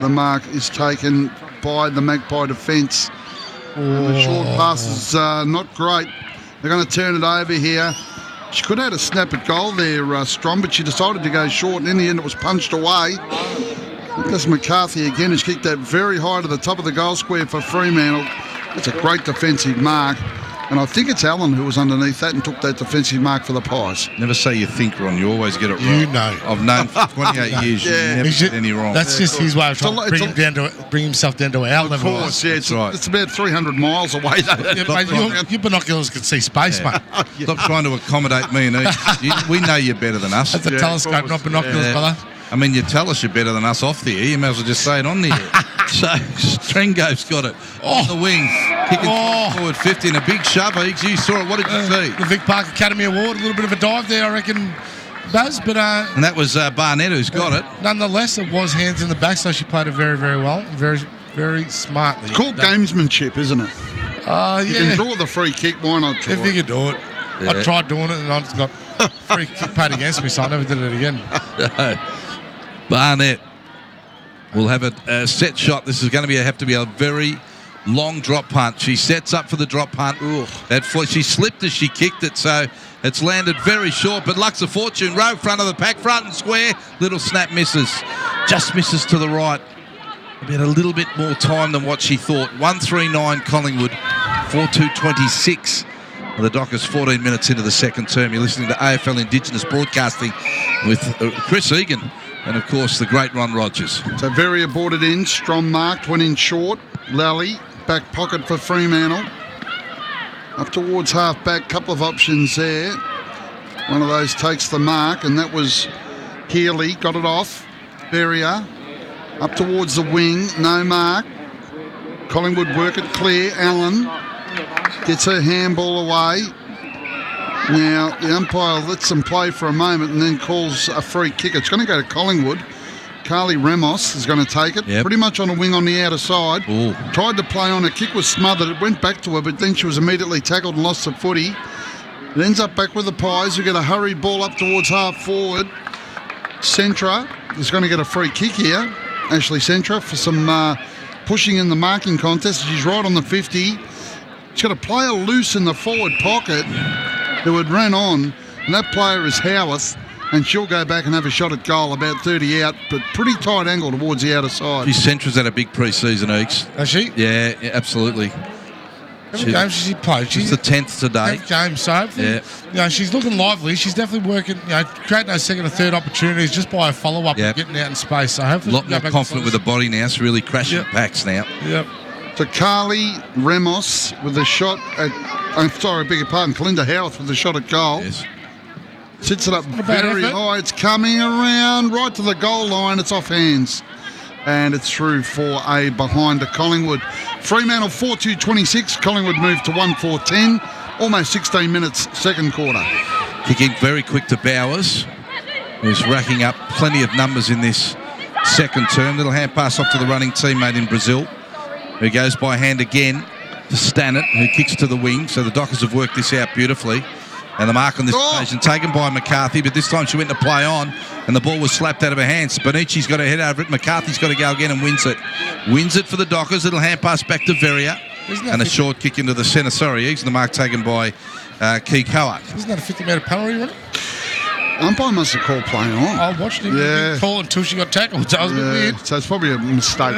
The mark is taken by the Magpie defence. And the short pass is not great. They're going to turn it over here. She could have had a snap at goal there, Strom, but she decided to go short, and in the end it was punched away. This McCarthy again has kicked that very high to the top of the goal square for Fremantle. That's a great defensive mark. And I think it's Allen who was underneath that and took that defensive mark for the Pies. Never say you think, Ron. You always get it wrong. You know. I've known for 28 years you never get any wrong. That's just his way of trying to bring himself down to our level. Of course, yeah. It's right. about 300 miles away, though. Yeah, mate, your binoculars can see space, mate. Stop trying to accommodate me and East. We know you're better than us. That's a telescope, not binoculars, brother. I mean, you tell us you're better than us off the air. You may as well just say it on the air. So, Strengo's got it on the wing, kicking forward 50 and a big shove. You saw it. What did you see? The Vic Park Academy Award, a little bit of a dive there, I reckon, Buzz. But and that was Barnett who's got it. Nonetheless, it was hands in the back, so she played it very, very well, very, very smartly. It's called gamesmanship, isn't it? Yeah. You can draw the free kick. Why not try If you could do it. Yeah. I tried doing it, and I got free kick paid against me, so I never did it again. Barnett will have a set shot. This is going to have to be a very long drop punt. She sets up for the drop punt. She slipped as she kicked it, so it's landed very short. But Luck's a fortune. Row front of the pack, front and square. Little snap misses. Just misses to the right. About a little bit more time than what she thought. 1:39 Collingwood, 4:2:26. The Dockers 14 minutes into the second term. You're listening to AFL Indigenous Broadcasting with Chris Egan and, of course, the great Ron Rogers. So very aborted in. Strom marked, went in short. Lally, back pocket for Fremantle. Up towards half-back, couple of options there. One of those takes the mark, and that was Healy. Got it off. Berrier. Up towards the wing, no mark. Collingwood work it clear. Allen gets her handball away. Now, the umpire lets them play for a moment and then calls a free kick. It's going to go to Collingwood. Carly Ramos is going to take it. Yep. Pretty much on a wing on the outer side. Ooh. Tried to play on. A kick was smothered. It went back to her, but then she was immediately tackled and lost the footy. It ends up back with the Pies, who get a hurried ball up towards half forward. Centra is going to get a free kick here. Ashley Centra for some pushing in the marking contest. She's right on the 50. She's got a player loose in the forward pocket who had ran on, and that player is Howarth, and she'll go back and have a shot at goal about 30 out, but pretty tight angle towards the outer side. Centra's had a big pre-season, Eeks. Has she? Yeah, absolutely. How many games has she played? She's the 10th today. 10th game, so she's looking lively. She's definitely working, creating those second and third opportunities just by a follow-up and getting out in space. So hopefully a lot more confident with the body now. It's really crashing packs now. Yep. So Carly Ramos with a shot at... beg your pardon. Kalinda Howarth with a shot at goal. Yes. Sits it up very high. It's coming around right to the goal line. It's off hands. And it's through for a behind to Collingwood. Fremantle 4-2-26. Collingwood moved to 1-4-10. Almost 16 minutes, second quarter. Kicking very quick to Bowers, who's racking up plenty of numbers in this second term. Little hand pass off to the running teammate in Brazil, who goes by hand again to Stannett, who kicks to the wing. So the Dockers have worked this out beautifully. And the mark on this occasion taken by McCarthy, but this time she went to play on, and the ball was slapped out of her hands. Bonici's got to head over it. McCarthy's got to go again and wins it. Wins it for the Dockers. Little hand pass back to Verrier. And a short kick into the centre. Sorry, Eggs. The mark taken by Key Coa. Isn't that a 50-metre penalty, wasn't it? Umpire must have called playing on. I watched him. He didn't call until she got tackled. That was a bit weird. So it's probably a mistake.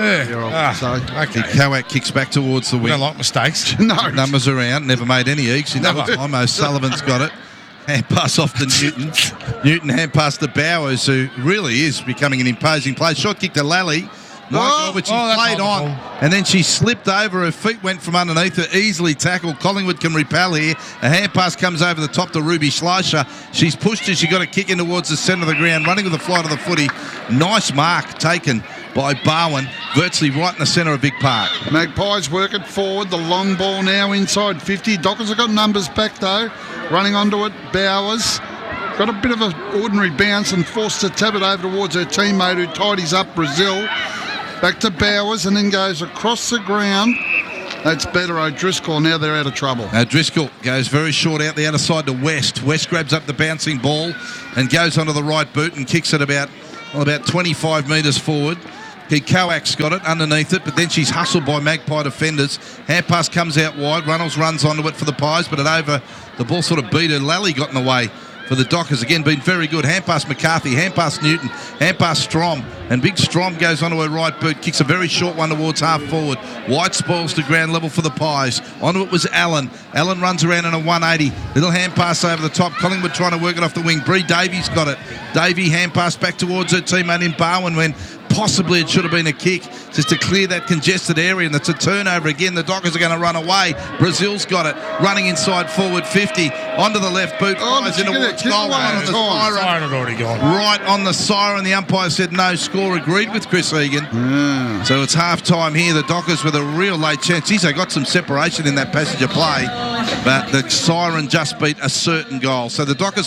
Okay. Key kicks back towards the wing. We don't like mistakes. No. Numbers around. Never made any Eggs in that time. O'Sullivan's got it. Hand pass off to Newton. Newton hand pass to Bowers, who really is becoming an imposing player. Short kick to Lally. Which he played on, and then she slipped over. Her feet went from underneath her, easily tackled. Collingwood can repel here. A hand pass comes over the top to Ruby Schleicher. She's pushed as she got a kick in towards the centre of the ground, running with a flight of the footy. Nice mark taken by Barwin, virtually right in the centre of Vic Park. Magpies work it forward. The long ball now inside 50. Dockers have got numbers back though. Running onto it, Bowers. Got a bit of an ordinary bounce and forced to tap it over towards her teammate who tidies up Brazil. Back to Bowers and then goes across the ground. That's better O'Driscoll. Now they're out of trouble. Driscoll goes very short out the outer side to West. West grabs up the bouncing ball and goes onto the right boot and kicks it about 25 metres forward. Coax got it underneath it, but then she's hustled by Magpie defenders. Hand pass comes out wide. Runnels runs onto it for the Pies, but the ball sort of beat her. Lally got in the way for the Dockers. Again, been very good. Hand pass McCarthy, hand pass Newton, hand pass Strom, and big Strom goes onto her right boot, kicks a very short one towards half forward. White spoils to ground level for the Pies. Onto it was Allen. Allen runs around in a 180. Little hand pass over the top. Collingwood trying to work it off the wing. Bree Davies got it. Davey hand pass back towards her teammate in Barwin when possibly it should have been a kick just to clear that congested area, and it's a turnover again. The Dockers are going to run away. Brazil's got it, running inside forward 50, onto the left boot, flies into towards goal line on the siren. Siren had already gone. Right on the siren. The umpire said no score, agreed with Chris Egan. So it's half time here. The Dockers with a real late chance. Geez, they got some separation in that passenger play, but the siren just beat a certain goal. So the Dockers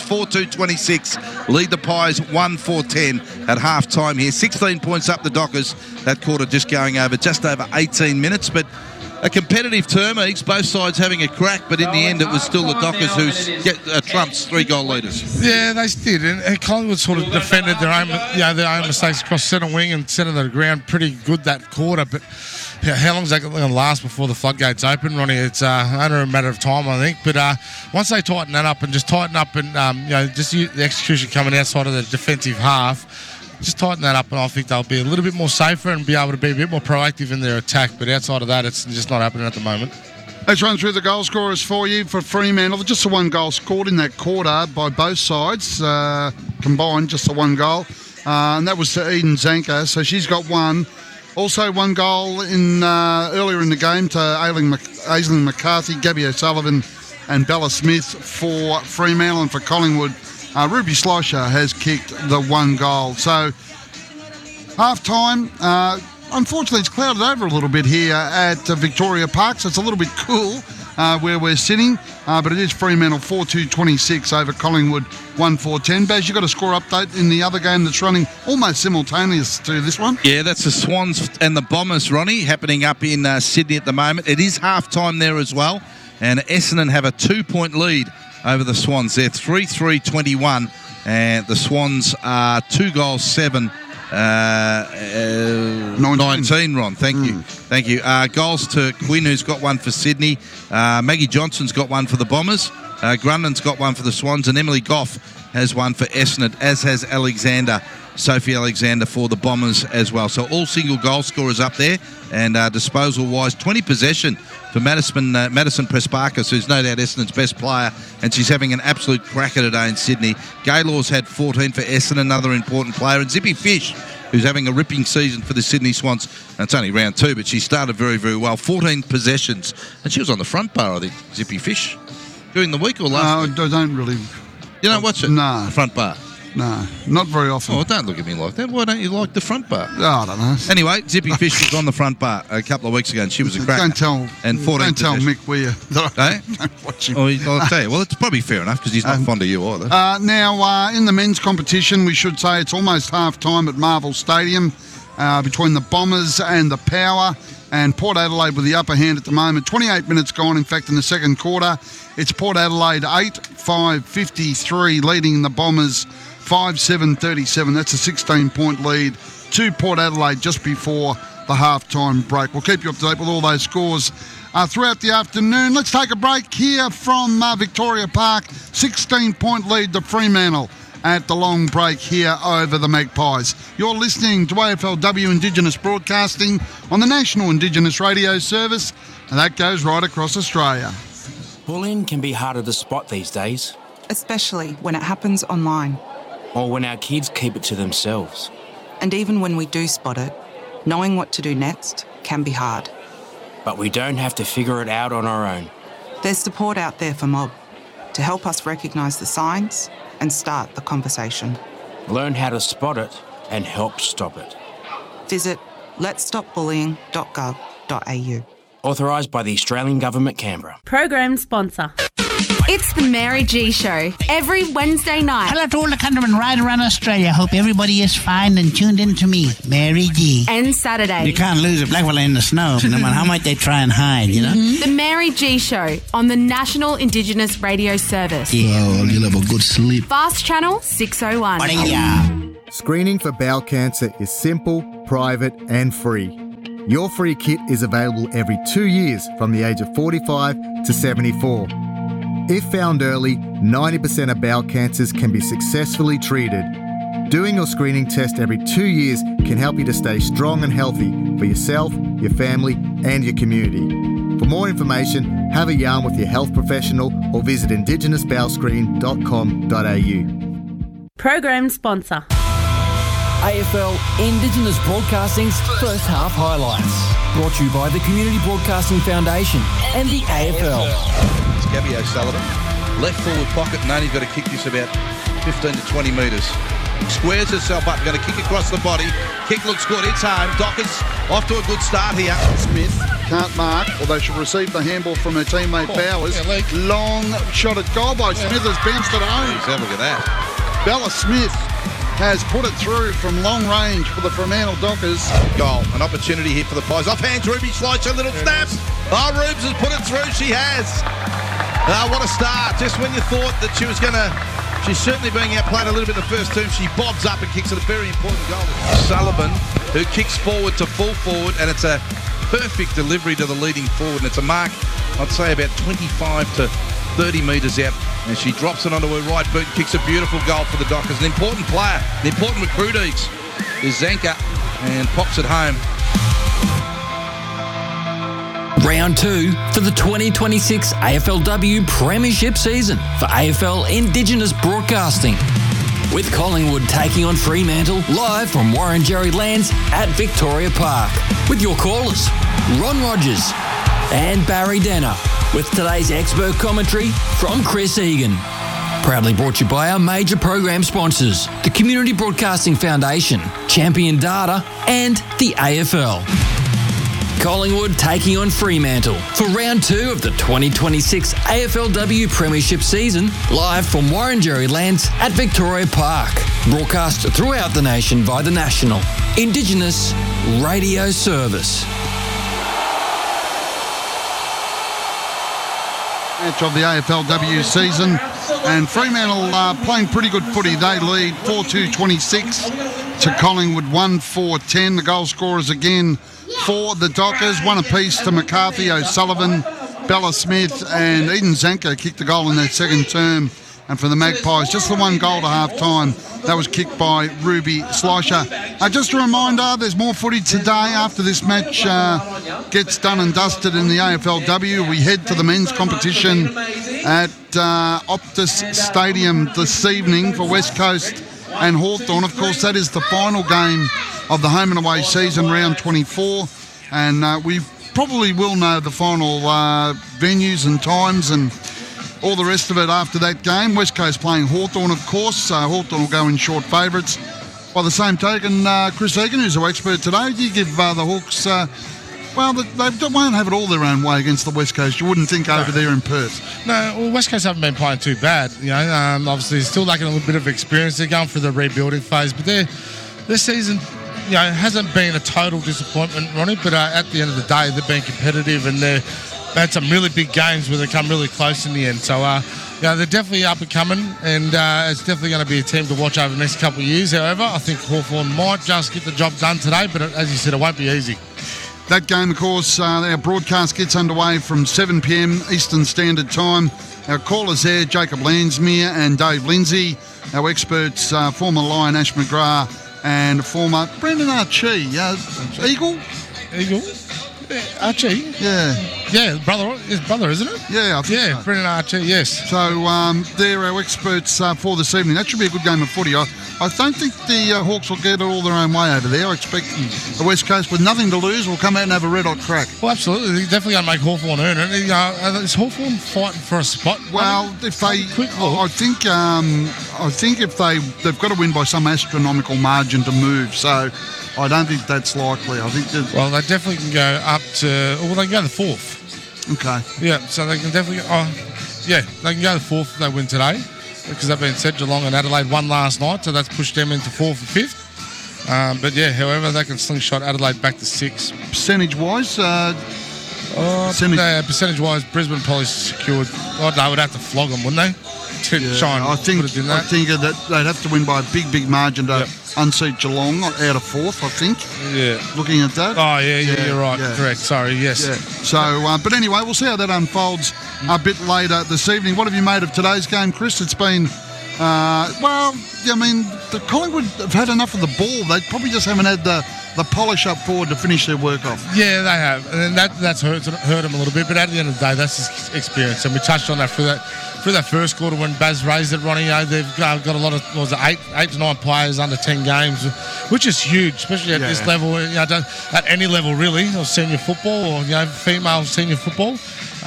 4-2-26 lead the Pies 1-4-10 at half time here. 16 points up the Dockers. That quarter just going over just over 18 minutes, but a competitive term, Eeks, both sides having a crack, but in the end it was still the Dockers who trumps 3-goal leaders. Yeah, they did, and Collingwood sort of defended their own mistakes across centre wing and centre the ground pretty good that quarter, but how long is that going to last before the floodgates open, Ronnie? It's only a matter of time, I think, but once they tighten that up and just tighten up and just the execution coming outside of the defensive half, just tighten that up, and I think they'll be a little bit more safer and be able to be a bit more proactive in their attack. But outside of that, it's just not happening at the moment. Let's run through the goal scorers for you for Fremantle. Just the one goal scored in that quarter by both sides combined, just the one goal. And that was to Eden Zanker, so she's got one. Also one goal in earlier in the game to Aisling McCarthy, Gabby O'Sullivan and Bella Smith for Fremantle, and for Collingwood, Ruby Slosher has kicked the one goal. So, half-time, unfortunately it's clouded over a little bit here at Victoria Park, so it's a little bit cool where we're sitting, but it is Fremantle 4-2-26 over Collingwood 1-4-10. Baz, you got a score update in the other game that's running almost simultaneous to this one? Yeah, that's the Swans and the Bombers, Ronnie, happening up in Sydney at the moment. It is half-time there as well, and Essendon have a 2-point lead over the Swans. They're 3-3-21, and the Swans are 2 goals, 7, 19, Ron. Thank you. Goals to Quinn, who's got one for Sydney. Maggie Johnson's got one for the Bombers. Grundon's got one for the Swans, and Emily Goff has one for Essendon, as has Sophie Alexander for the Bombers as well. So all single goal scorers up there, and disposal-wise, 20 possession for Madison Prespakis, who's no doubt Essendon's best player, and she's having an absolute cracker today in Sydney. Gaylor's had 14 for Essendon, another important player, and Zippy Fish, who's having a ripping season for the Sydney Swans. And it's only round 2, but she started very, very well. 14 possessions, and she was on the front bar, I think, Zippy Fish, during the week or last week? I don't really. You don't watch it? No. The front bar? No, not very often. Oh, don't look at me like that. Why don't you like the front bar? Oh, I don't know. Anyway, Zippy Fish was on the front bar a couple of weeks ago, and she was a cracker. Don't tell Mick where I don't watch him. Oh, I'll tell you. Well, it's probably fair enough because he's not fond of you either. Now, in the men's competition, we should say it's almost half-time at Marvel Stadium between the Bombers and the Power, and Port Adelaide with the upper hand at the moment. 28 minutes gone, in fact, in the second quarter. It's Port Adelaide 8-5-53 leading the Bombers 5-7-37. That's a 16-point lead to Port Adelaide just before the half-time break. We'll keep you up to date with all those scores throughout the afternoon. Let's take a break here from Victoria Park. 16-point lead to Fremantle at the long break here over the Magpies. You're listening to AFLW Indigenous Broadcasting on the National Indigenous Radio Service, and that goes right across Australia. Bullying can be harder to spot these days. Especially when it happens online. Or when our kids keep it to themselves. And even when we do spot it, knowing what to do next can be hard. But we don't have to figure it out on our own. There's support out there for Mob to help us recognise the signs and start the conversation. Learn how to spot it and help stop it. Visit letsstopbullying.gov.au. Authorised by the Australian Government, Canberra. Program sponsor. It's the Mary G Show every Wednesday night. Hello to all the countrymen right around Australia. Hope everybody is fine and tuned in to me, Mary G. And Saturday. You can't lose a black fella in the snow, no matter how much they try and hide, you know? The Mary G Show on the National Indigenous Radio Service. Yeah, well, you'll have a good sleep. Fast Channel 601. Yeah. Screening for bowel cancer is simple, private and free. Your free kit is available every 2 years from the age of 45 to 74. If found early, 90% of bowel cancers can be successfully treated. Doing your screening test every 2 years can help you to stay strong and healthy for yourself, your family and your community. For more information, have a yarn with your health professional or visit indigenousbowelscreen.com.au. Program sponsor. AFL Indigenous Broadcasting's first half highlights. Brought to you by the Community Broadcasting Foundation and the AFL. It's Gabby O'Sullivan. Left forward pocket and only got to kick this about 15 to 20 metres. Squares herself up, going to kick across the body. Kick looks good, it's home. Dockers off to a good start here. Smith can't mark, although she'll receive the handball from her teammate Bowers. Long shot at goal by Smith has bounced it home. Jeez, have a look at that. Bella Smith has put it through from long range for the Fremantle Dockers. Goal, an opportunity here for the Pies. Off hands, Ruby slides her little snap. Oh, Rubes has put it through, she has. What a start. Just when you thought that she was going to... She's certainly being outplayed a little bit in the first term. She bobs up and kicks at a very important goal. Sullivan, who kicks forward to full forward, and it's a perfect delivery to the leading forward. And it's a mark, I'd say, about 25 to 30 metres out. And she drops it onto her right boot and kicks a beautiful goal for the Dockers. An important player, an important recruit is Zanka, and pops it home. Round 2 for the 2026 AFLW Premiership season for AFL Indigenous Broadcasting. With Collingwood taking on Fremantle live from Warren-Jerry Lands at Victoria Park. With your callers, Ron Rogers and Barry Denner. With today's expert commentary from Chris Egan. Proudly brought to you by our major program sponsors, the Community Broadcasting Foundation, Champion Data and the AFL. Collingwood taking on Fremantle for round 2 of the 2026 AFLW Premiership season, live from Warren-Jerry Lands at Victoria Park. Broadcast throughout the nation by the National Indigenous Radio Service. Match of the AFLW season, and Fremantle playing pretty good footy. They lead 4-2-26 to Collingwood 1-4-10. The goal scorers again for the Dockers, one apiece to McCarthy, O'Sullivan, Bella Smith and Eden Zanko kicked the goal in their second term. And for the Magpies, just the one goal to half-time. That was kicked by Ruby Slicer. Just a reminder, there's more footy today after this match gets done and dusted in the AFLW. We head to the men's competition at Optus Stadium this evening for West Coast and Hawthorn. Of course, that is the final game of the home and away season, round 24. And we probably will know the final venues and times and all the rest of it after that game. West Coast playing Hawthorn, of course. Hawthorn will go in short favourites. By the same token, Chris Egan, who's our expert today, do you give the Hawks... well, they won't have it all their own way against the West Coast. You wouldn't think over there in Perth. No, well, West Coast haven't been playing too bad. You know, obviously still lacking a little bit of experience. They're going through the rebuilding phase, but this season, you know, hasn't been a total disappointment, Ronnie. But at the end of the day, they've been competitive and they had some really big games where they come really close in the end. So, you know, they're definitely up and coming, and it's definitely going to be a team to watch over the next couple of years. However, I think Hawthorn might just get the job done today, but as you said, it won't be easy. That game, of course, our broadcast gets underway from 7 p.m. Eastern Standard Time. Our callers there, Jacob Landsmere and Dave Lindsay. Our experts, former Lion Ash McGrath and former Brendan Archie. Eagle? Yeah, Archie? Yeah. Yeah, his brother, isn't it? Yeah, I think so. Brendan Archie, yes. So they're our experts for this evening. That should be a good game of footy. I don't think the Hawks will get it all their own way over there. I expect the West Coast, with nothing to lose, will come out and have a red-hot crack. Well, absolutely. They're definitely going to make Hawthorn earn it. Is Hawthorn fighting for a spot? Well, if they... I think if they've got to win by some astronomical margin to move. So I don't think that's likely. I think that... Well, they definitely can go up to... Well, they can go to the 4th. Okay. Yeah, so they can definitely... they can go to the 4th if they win today. Because that being said, Geelong and Adelaide won last night, so that's pushed them into 4th and 5th. But yeah, however, they can slingshot Adelaide back to 6. Percentage-wise, Percentage-wise, Brisbane probably secured. They would have to flog them, wouldn't they? I think that they'd have to win by a big margin to unseat Geelong out of fourth, I think. Yeah. Looking at that. Oh, yeah, you're right. Yeah. Correct. Sorry, yes. Yeah. So, but anyway, we'll see how that unfolds a bit later this evening. What have you made of today's game, Chris? It's been, the Collingwood have had enough of the ball. They probably just haven't had the polish up forward to finish their work off. Yeah, they have. And that's hurt them a little bit. But at the end of the day, that's just experience. And we touched on that through that first quarter when Baz raised it, Ronnie. They've got a lot of, 8 to 9 players under 10 games, which is huge, especially at this level, at any level really, or senior football or female senior football.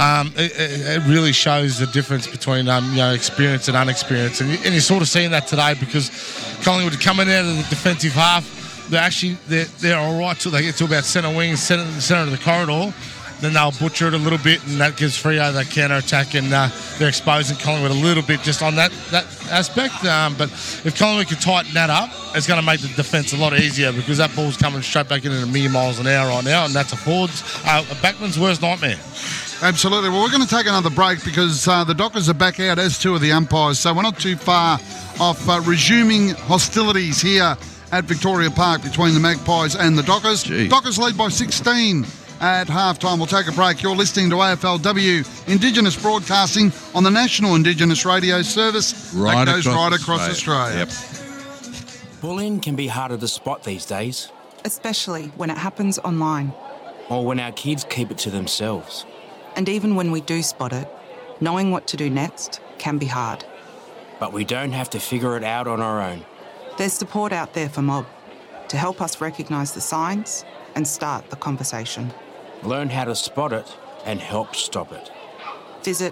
It really shows the difference between experience and unexperienced, and you're sort of seeing that today because Collingwood coming out of the defensive half. They're all right till they get to about centre wing, center of the corridor. Then they'll butcher it a little bit, and that gives Freo that counter attack, and they're exposing Collingwood a little bit just on that aspect. But if Collingwood can tighten that up, it's going to make the defence a lot easier because that ball's coming straight back in at 1,000,000 miles an hour right now, and that's a backman's worst nightmare. Absolutely. Well, we're going to take another break because the Dockers are back out, as two of the umpires, so we're not too far off resuming hostilities here at Victoria Park between the Magpies and the Dockers. Dockers lead by 16 at half-time. We'll take a break. You're listening to AFLW Indigenous Broadcasting on the National Indigenous Radio Service. That goes right across Australia. Yep. Bullying can be harder to spot these days. Especially when it happens online. Or when our kids keep it to themselves. And even when we do spot it, knowing what to do next can be hard. But we don't have to figure it out on our own. There's support out there for Mob to help us recognise the signs and start the conversation. Learn how to spot it and help stop it. Visit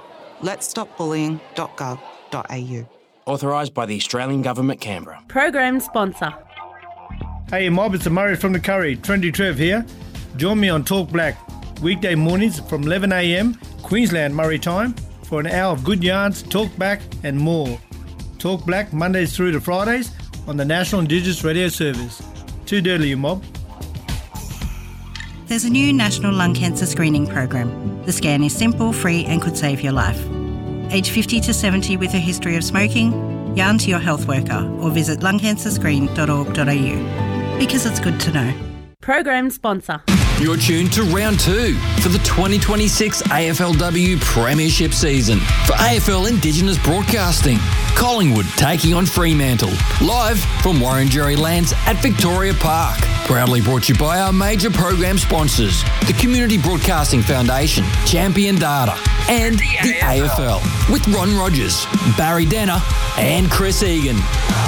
letsstopbullying.gov.au. Authorised by the Australian Government, Canberra. Program sponsor. Hey Mob, it's Murray from the Curry. Trendy Trev here. Join me on Talk Black, weekday mornings from 11 a.m, Queensland Murray time, for an hour of good yarns, talk back and more. Talk Black Mondays through to Fridays on the National Indigenous Radio Service. Too dirty, you mob. There's a new national lung cancer screening program. The scan is simple, free and could save your life. Age 50 to 70 with a history of smoking, yarn to your health worker or visit lungcancerscreen.org.au. Because it's good to know. Program sponsor. You're tuned to round 2 for the 2026 AFLW Premiership season for AFL Indigenous Broadcasting. Collingwood taking on Fremantle, live from Warrenjerry Lands at Victoria Park. Proudly brought to you by our major program sponsors, the Community Broadcasting Foundation, Champion Data, and the AFL, with Ron Rogers, Barry Denner, and Chris Egan.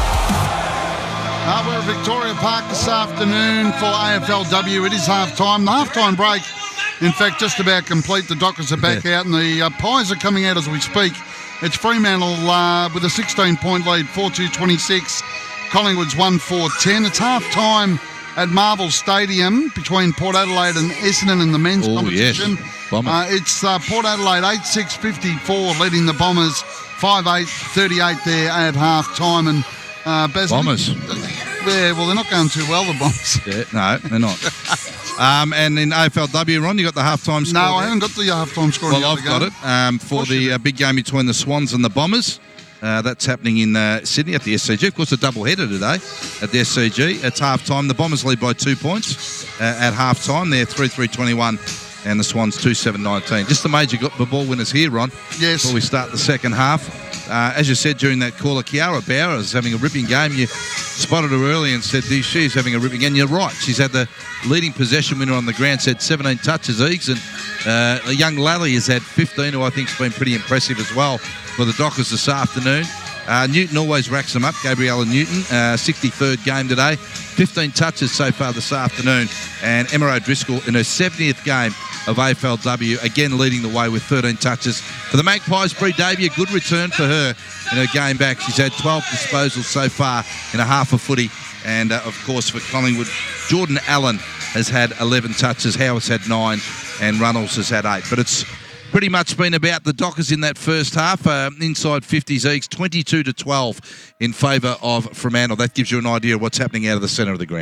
We're at Victoria Park this afternoon for AFLW. It is half-time. The half-time break, in fact, just about complete. The Dockers are back out and the Pies are coming out as we speak. It's Fremantle with a 16-point lead, 4-2-26. Collingwood's 1-4-10. It's half-time at Marvel Stadium between Port Adelaide and Essendon in the men's competition. Yes. It's Port Adelaide 8-6-54 leading the Bombers 5-8-38 there at half-time. And Bombers. Yeah, well, they're not going too well, the Bombers. Yeah, no, they're not. And in AFLW, Ron, you got the halftime score? No, I haven't got the halftime score. Well, I've got it for the big game between the Swans and the Bombers. That's happening in Sydney at the SCG. Of course, a double-header today at the SCG. It's half-time. The Bombers lead by 2 points at half-time. They're 3-3-21 and the Swans 2-7-19. Just the major ball winners here, Ron. Yes. Before we start the second half. As you said during that caller, Kiara Bauer is having a ripping game. You spotted her early and said she's having a ripping game. You're right. She's had the leading possession winner on the ground, said 17 touches each. And a young Lally has had 15, who I think has been pretty impressive as well for the Dockers this afternoon. Newton always racks them up, Gabriella Newton, 63rd game today, 15 touches so far this afternoon, and Emma O'Driscoll in her 70th game of AFLW, again leading the way with 13 touches. For the Magpies, Brie Davey, a good return for her in her game back. She's had 12 disposals so far in a half a footy, and of course for Collingwood, Jordan Allen has had 11 touches, Howard's had 9, and Runnels has had 8. But it's pretty much been about the Dockers in that first half. Inside 50s each, 22-12 in favour of Fremantle. That gives you an idea of what's happening out of the centre of the ground.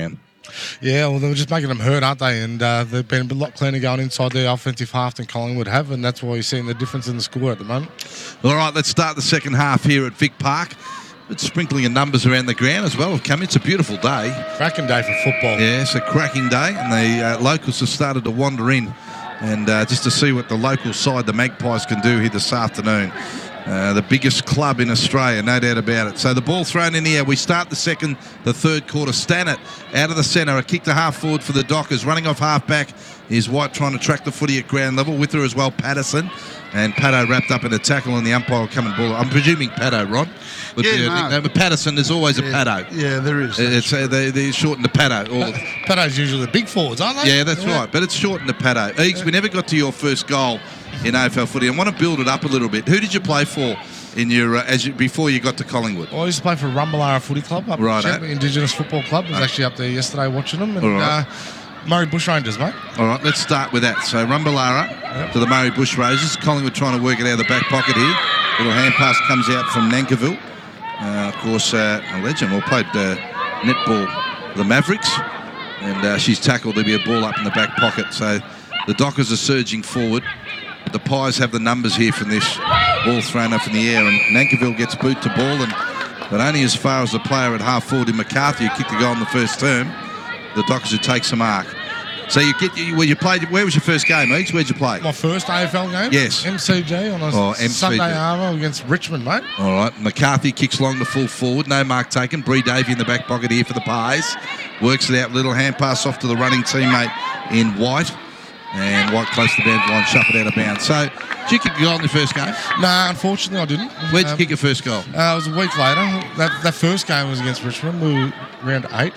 Yeah, well, they were just making them hurt, aren't they? And they've been a lot cleaner going inside their offensive half than Collingwood have, and that's why you're seeing the difference in the score at the moment. All right, let's start the second half here at Vic Park. It's sprinkling of numbers around the ground as well. It's a beautiful day. Cracking day for football. Yeah, it's a cracking day, and the locals have started to wander in, and just to see what the local side, the Magpies, can do here this afternoon. The biggest club in Australia, no doubt about it. So the ball thrown in the air. We start the third quarter. Stannett out of the centre. A kick to half forward for the Dockers. Running off half back is White trying to track the footy at ground level. With her as well, Patterson. And Paddo wrapped up in a tackle, and the umpire will come and ball. I'm presuming Paddo, Rod. Would be a nickname. But Patterson, there's always a Paddo. Yeah, there is. It's they shortened to Paddo. Paddo's usually the big forwards, aren't they? Yeah, that's right. But it's shortened to Paddo. Eags, we never got to your first goal in AFL footy. I want to build it up a little bit. Who did you play for in your before you got to Collingwood? Well, I used to play for Rumballara Footy Club up in Shepley, Indigenous Football Club. I was actually up there yesterday watching them. And, Murray Bushrangers, mate. All right, let's start with that. So Rumballara to the Murray Bushrangers. Collingwood trying to work it out of the back pocket here. Little hand pass comes out from Nankivell. Of course, a legend. Well played netball for the Mavericks. And she's tackled. There'll be a ball up in the back pocket. So the Dockers are surging forward. But the Pies have the numbers here from this ball thrown up in the air. And Nankivell gets boot to ball. But only as far as the player at half forward in McCarthy who kicked the goal in the first term. The Dockers who takes a mark. So you played. Where was your first game, Eags? Where'd you play? My first AFL game? Yes. MCG on a Sunday arvo against Richmond, mate. All right. McCarthy kicks along the full forward. No mark taken. Bree Davey in the back pocket here for the Pies. Works it out. Little hand pass off to the running teammate in White. And White close to the boundary line, shut it out of bounds. So, did you kick a goal in your first game? No, unfortunately I didn't. Where'd you kick your first goal? It was a week later. That first game was against Richmond. We were round 8.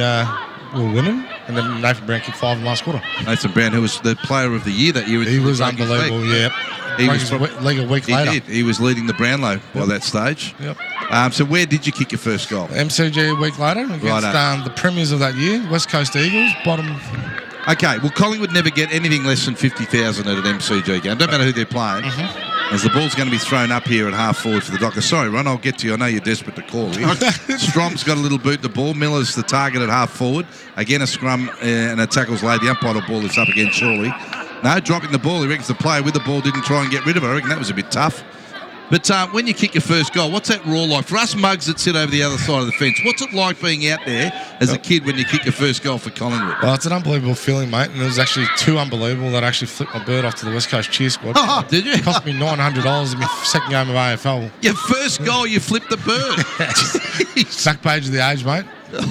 We were winning, and then Nathan Brown kicked 5 in the last quarter. Nathan Brown, who was the player of the year that year. He was unbelievable, yeah. He was league a week later. He was leading the Brownlow by that stage. Yep. So where did you kick your first goal? MCG a week later against the premiers of that year, West Coast Eagles, bottom. Okay, well, Collingwood never get anything less than 50,000 at an MCG game. Don't matter who they're playing. As the ball's going to be thrown up here at half forward for the Dockers. Sorry, Ron, I'll get to you. I know you're desperate to call here. Strom's got a little boot the ball. Miller's the target at half forward. Again, a scrum and a tackle's laid. The umpire will ball this up again, surely. No, dropping the ball. He reckons the player with the ball didn't try and get rid of it. I reckon that was a bit tough. But when you kick your first goal, what's that raw like? For us mugs that sit over the other side of the fence, what's it like being out there as a kid when you kick your first goal for Collingwood? Well, it's an unbelievable feeling, mate. And it was actually too unbelievable that I actually flipped my bird off to the West Coast cheer squad. Did you? It cost me $900 in my second game of AFL. Your first goal, you flipped the bird. Back page of the Age, mate.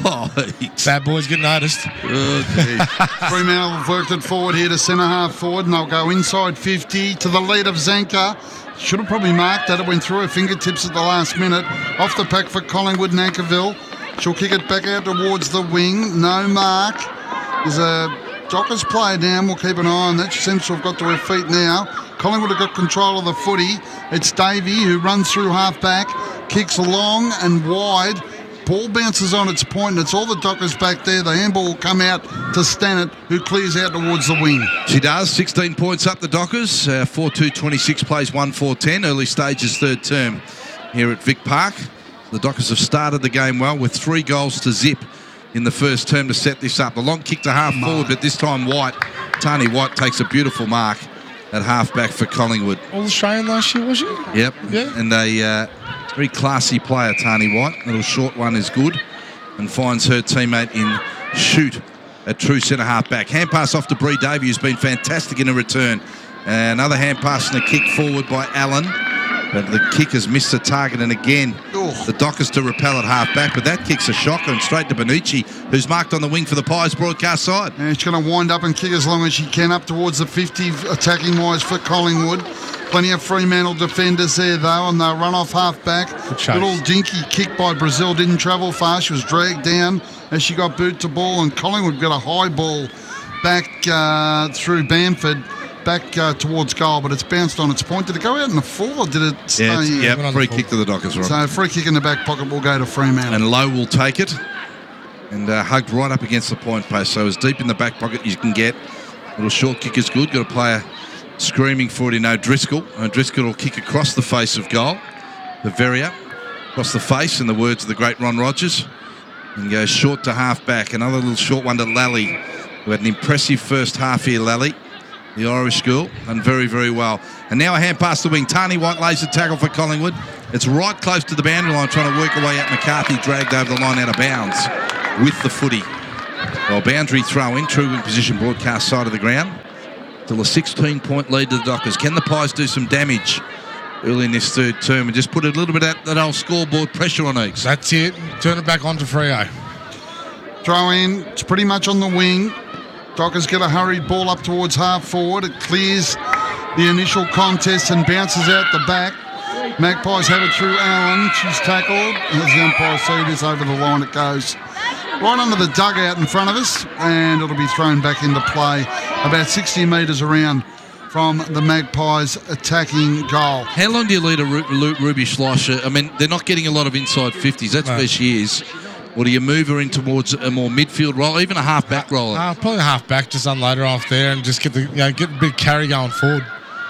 Bad boys get noticed. Fremantle have worked it forward here to centre half forward, and they'll go inside 50 to the lead of Zanka. Should have probably marked that. It went through her fingertips at the last minute. Off the pack for Collingwood, Nankivell. She'll kick it back out towards the wing. No mark. There's a Dockers player down. We'll keep an eye on that. She seems to have got to her feet now. Collingwood have got control of the footy. It's Davey who runs through half back, kicks long and wide. Ball bounces on its point, and it's all the Dockers back there. The handball will come out to Stannett, who clears out towards the wing. She does. 16 points up the Dockers. 4-2-26 plays 1-4-10. Early stages, third term here at Vic Park. The Dockers have started the game well with 3 goals to zip in the first term to set this up. The long kick to half forward, but this time Tani White takes a beautiful mark at half back for Collingwood. All Australian last year, was she? Yep. Yeah. And a very classy player, Tani White. A little short one is good and finds her teammate in shoot at true centre half back. Hand pass off to Bree Davey, who's been fantastic in a return. Another hand pass and a kick forward by Allen. But the kick has missed the target, and again, the Dockers to repel at half-back, but that kick's a shocker and straight to Bonucci, who's marked on the wing for the Pies broadcast side. And she's going to wind up and kick as long as she can up towards the 50 attacking-wise for Collingwood. Plenty of Fremantle defenders there, though, and they'll run off half-back. Little dinky kick by Brazil, didn't travel far. She was dragged down as she got boot to ball, and Collingwood got a high ball back through Bamford. Back towards goal, but it's bounced on its point. Did it go out in the full, or did it stay? Yeah, free kick to the Dockers, right? So free kick in the back pocket will go to Fremantle. And Lowe will take it and hugged right up against the point post. So as deep in the back pocket you can get. Little short kick is good. Got a player screaming for it, Driscoll. Driscoll will kick across the face of goal. Bavaria across the face, in the words of the great Ron Rogers. and goes short to half-back. Another little short one to Lally, who had an impressive first half here, Lally. The Irish school, and very, very well. And now a hand pass the wing. Tani White lays the tackle for Collingwood. It's right close to the boundary line, trying to work away out. McCarthy dragged over the line out of bounds with the footy. Well, boundary throw in, true in position, broadcast side of the ground. Till a 16-point lead to the Dockers. Can the Pies do some damage early in this third term and just put a little bit of that old scoreboard pressure on Eagles? That's it. Turn it back on to Freo. Throw in. It's pretty much on the wing. Dockers get a hurried ball up towards half forward. It clears the initial contest and bounces out the back. Magpies have it through Allen. She's tackled. As the umpire see this over the line, it goes right under the dugout in front of us, and it'll be thrown back into play about 60 metres around from the Magpies' attacking goal. How long do you lead a Ruby Schleicher? I mean, they're not getting a lot of inside 50s. That's where she is. Or do you move her in towards a more midfield role, even a half-back role? Probably a half-back, just unload her off there and just get a big carry going forward.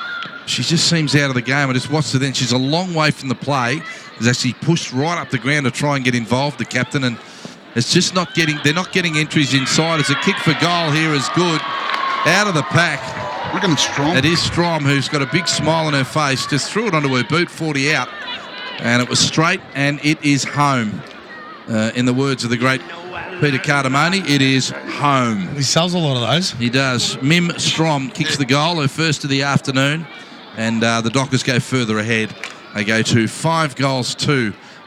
She just seems out of the game. I just watched her then. She's a long way from the play. She's actually pushed right up the ground to try and get involved, the captain, and it's just not getting. They're not getting entries inside. It's a kick for goal here is good. Out of the pack. Look at Strom. It is Strom, who's got a big smile on her face. Just threw it onto her boot, 40 out. And it was straight, and it is home. In the words of the great Peter Cardamone, it is home. He sells a lot of those. He does. Mim Strom kicks the goal, her first of the afternoon, and the Dockers go further ahead. They go to 5 goals to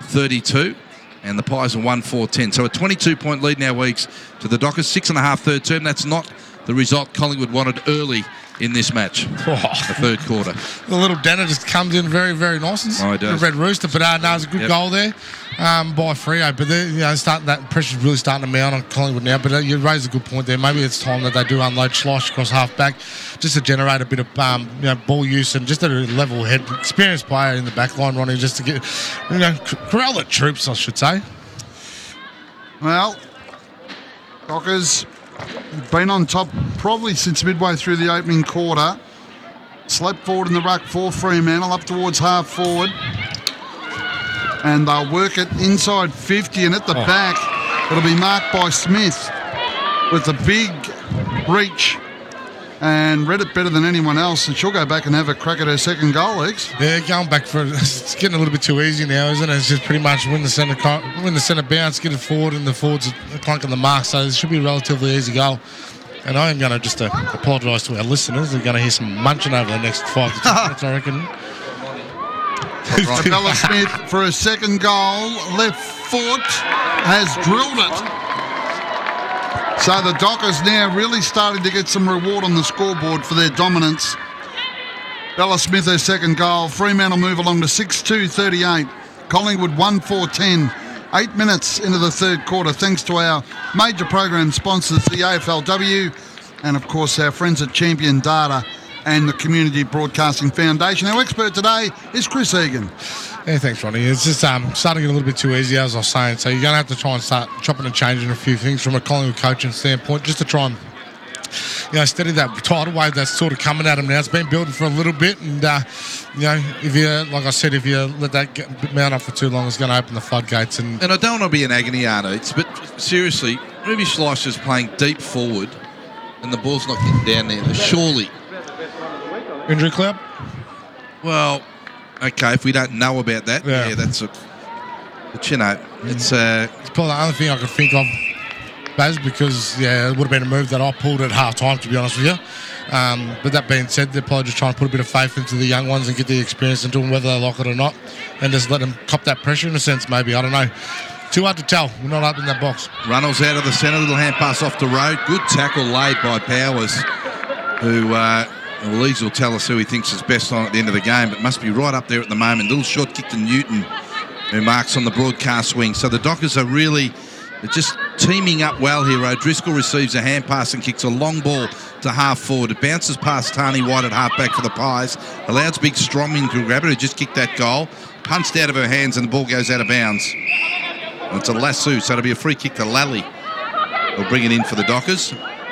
32, and the Pies are 1-4-10. So a 22-point lead now, Weeks, to the Dockers. 6.5 third term. That's not the result Collingwood wanted early in this match, the third quarter. The little Denner just comes in very, very nice. He does. The Red Rooster, but no, it's a good goal there by Freo. But that pressure's really starting to mount on Collingwood now. But you raise a good point there. Maybe it's time that they do unload Schleicher across half-back just to generate a bit of ball use and just a level head, experienced player in the back line, Ronnie, just to get, corral the troops, I should say. Well, Dockers been on top probably since midway through the opening quarter. Slept forward in the ruck for Fremantle, up towards half forward. And they'll work it inside 50, and at the back, it'll be marked by Smith with a big reach. And read it better than anyone else, and she'll go back and have a crack at her second goal, Eggs. Yeah, going back for it's getting a little bit too easy now, isn't it? It's just pretty much win the centre bounce, get it forward, and the forwards are clunking the mark. So it should be a relatively easy goal. And I am going to just apologise to our listeners. They're going to hear some munching over the next 5 to 10 minutes, I reckon. Bella Smith for her second goal, left foot has drilled it. So the Dockers now really starting to get some reward on the scoreboard for their dominance. Bella Smith, her second goal. Fremantle move along to 6-2-38. Collingwood 1-4-10. 8 minutes into the third quarter, thanks to our major program sponsors, the AFLW, and of course our friends at Champion Data and the Community Broadcasting Foundation. Our expert today is Chris Egan. Yeah, thanks, Ronnie. It's just starting to get a little bit too easy, as I was saying. So you're going to have to try and start chopping and changing a few things from a Collingwood coaching standpoint, just to try and steady that tidal wave that's sort of coming at them now. It's been building for a little bit, and if you, like I said, if you let that mount up for too long, it's going to open the floodgates. And I don't want to be an agony aunt, but seriously, Ruby Schleicher's playing deep forward, and the ball's not getting down there. Surely. Injury cloud? Well, okay, if we don't know about that, that's a... But, it's... It's probably the only thing I could think of, Baz, because, it would have been a move that I pulled at half-time, to be honest with you. But that being said, they're probably just trying to put a bit of faith into the young ones and get the experience into them, whether they like it or not, and just let them cop that pressure in a sense, maybe. I don't know. Too hard to tell. We're not up in that box. Runnels out of the centre, little hand pass off the road. Good tackle laid by Powers, who... Well, Leeds will tell us who he thinks is best on at the end of the game, but must be right up there at the moment. Little short kick to Newton, who marks on the broadcast wing. So the Dockers are really just teaming up well here. O'Driscoll receives a hand pass and kicks a long ball to half forward. It bounces past Tani White at half back for the Pies. Allows big Strom in to grab it, who just kicked that goal. Punched out of her hands and the ball goes out of bounds. And it's a lasso, so it'll be a free kick to Lally. They'll bring it in for the Dockers.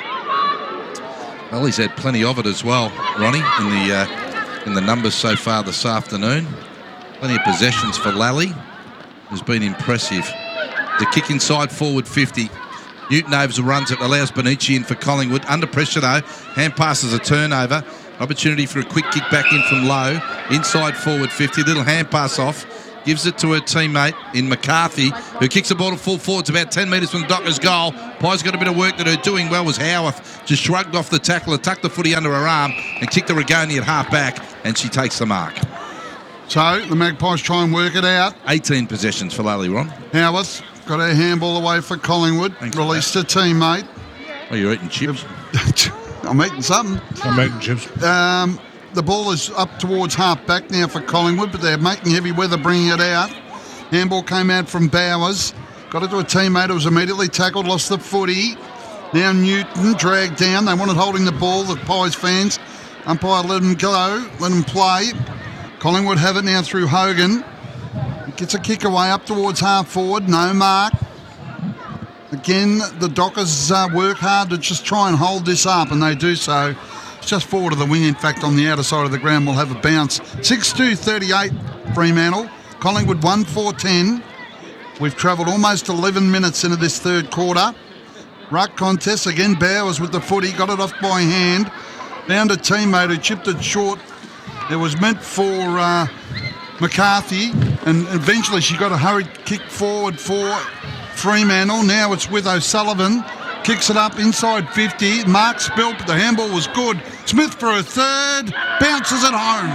Well, he's had plenty of it as well, Ronnie, in the numbers so far this afternoon. Plenty of possessions for Lally, who's been impressive. The kick inside forward 50. Newton Overs runs it, allows Benici in for Collingwood. Under pressure though, hand passes a turnover. Opportunity for a quick kick back in from Lowe. Inside forward 50, little hand pass off. Gives it to her teammate in McCarthy, who kicks the ball to full forwards about 10 metres from the Dockers' goal. Pies got a bit of work that her doing well was Howarth. Just shrugged off the tackler, tucked the footy under her arm and kicked the Rigoni at half back, and she takes the mark. So the Magpies try and work it out. 18 possessions for Lally, Ron. Howarth got her handball away for Collingwood. Released her teammate. Oh, you're eating chips? I'm eating something. I'm eating chips. The ball is up towards half back now for Collingwood, but they're making heavy weather bringing it out. Handball came out from Bowers. Got it to a teammate who was immediately tackled, lost the footy. Now Newton dragged down. They wanted holding the ball, the Pies fans. Umpire let them go, let them play. Collingwood have it now through Hogan. Gets a kick away up towards half forward. No mark. Again, the Dockers work hard to just try and hold this up, and they do so. It's just forward of the wing, in fact, on the outer side of the ground. We'll have a bounce. 6-2-38, Fremantle. Collingwood 1-4-10. We've travelled almost 11 minutes into this third quarter. Ruck contest. Again, Bowers with the footy. Got it off by hand. Found a teammate who chipped it short. It was meant for McCarthy, and eventually she got a hurried kick forward for Fremantle. Now it's with O'Sullivan. Kicks it up inside 50. Mark spilt, but the handball was good. Smith for a third. Bounces it home.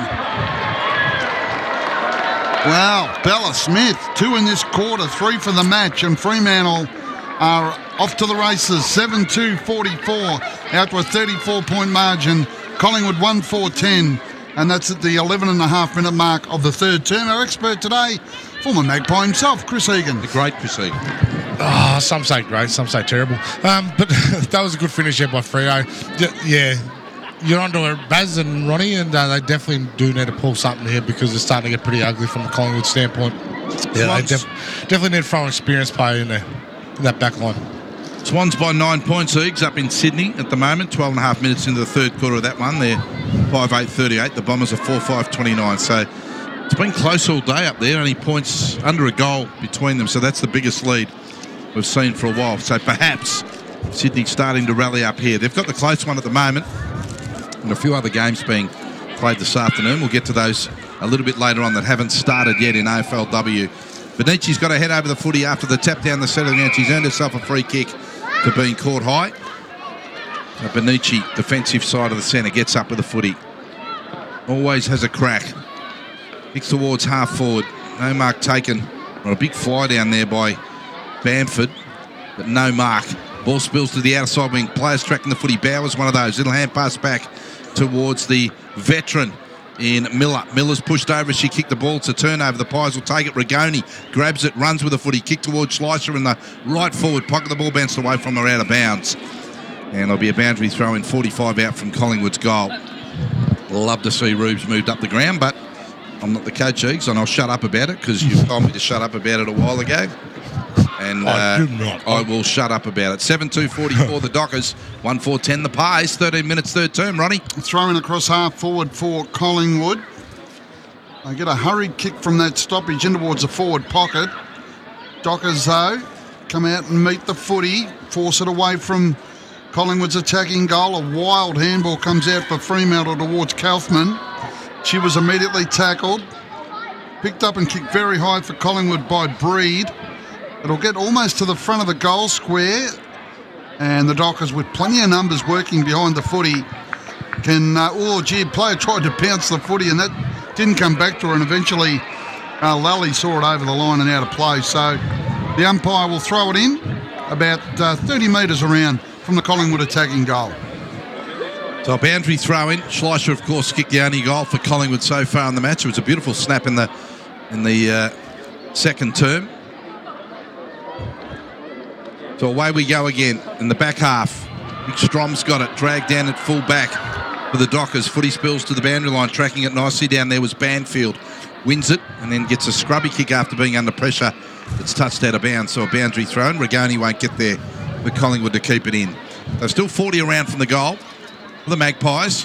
Wow, Bella Smith, 2 in this quarter, 3 for the match, and Fremantle are off to the races. 7-2-44 out to a 34-point margin. Collingwood 1-4-10. And that's at the 11.5-minute mark of the third term. Our expert today, former Magpie himself, Chris Egan. The great Chris Egan. Oh, some say great, some say terrible. But that was a good finish there by Freo. Yeah, you're onto it, Baz and Ronnie, and they definitely do need to pull something here because it's starting to get pretty ugly from a Collingwood standpoint. Yeah, they definitely need to throw an experienced player in there, in that back line. Swans by 9 points. Eags up in Sydney at the moment. 12.5 minutes into the third quarter of that one. They're 5-8-38. The Bombers are 4-5-29. So it's been close all day up there. Only points under a goal between them. So that's the biggest lead we've seen for a while. So perhaps Sydney starting to rally up here. They've got the close one at the moment, and a few other games being played this afternoon. We'll get to those a little bit later on that haven't started yet in AFLW. Benici's got to head over the footy after the tap down the centre again. She's earned herself a free kick for being caught high. So Benici, defensive side of the centre, gets up with the footy. Always has a crack. Kicks towards half forward. No mark taken. Well, a big fly down there by Bamford, but no mark. Ball spills to the outside wing. Players tracking the footy. Bowers, one of those. Little hand pass back towards the veteran in Miller. Miller's pushed over. She kicked the ball. It's a turnover. The Pies will take it. Rigoni grabs it, runs with the footy. Kick towards Schleicher in the right forward pocket. The ball bounced away from her out of bounds. And there'll be a boundary throw in 45 out from Collingwood's goal. Love to see Rubes moved up the ground, but I'm not the coach, Eags, and I'll shut up about it because you told me to shut up about it a while ago. And I will shut up about it. 7-2-44 the Dockers, 1-4-10 the Pies, 13 minutes third term, Ronnie. Throwing across half forward for Collingwood. They get a hurried kick from that stoppage in towards the forward pocket. Dockers, though, come out and meet the footy, force it away from Collingwood's attacking goal. A wild handball comes out for Fremantle towards Kaufman. She was immediately tackled. Picked up and kicked very high for Collingwood by Breed. It'll get almost to the front of the goal square. And the Dockers, with plenty of numbers working behind the footy, can... player tried to bounce the footy and that didn't come back to her. And eventually Lally saw it over the line and out of play. So the umpire will throw it in about 30 metres around from the Collingwood attacking goal. So a boundary throw in. Schleicher, of course, kicked the only goal for Collingwood so far in the match. It was a beautiful snap in the second term. So away we go again in the back half. Big Strom's got it, dragged down at full back for the Dockers. Footy spills to the boundary line, tracking it nicely down there was Banfield. Wins it and then gets a scrubby kick after being under pressure. It's touched out of bounds, so a boundary throw. Rigoni won't get there for Collingwood to keep it in. They're still 40 around from the goal for the Magpies.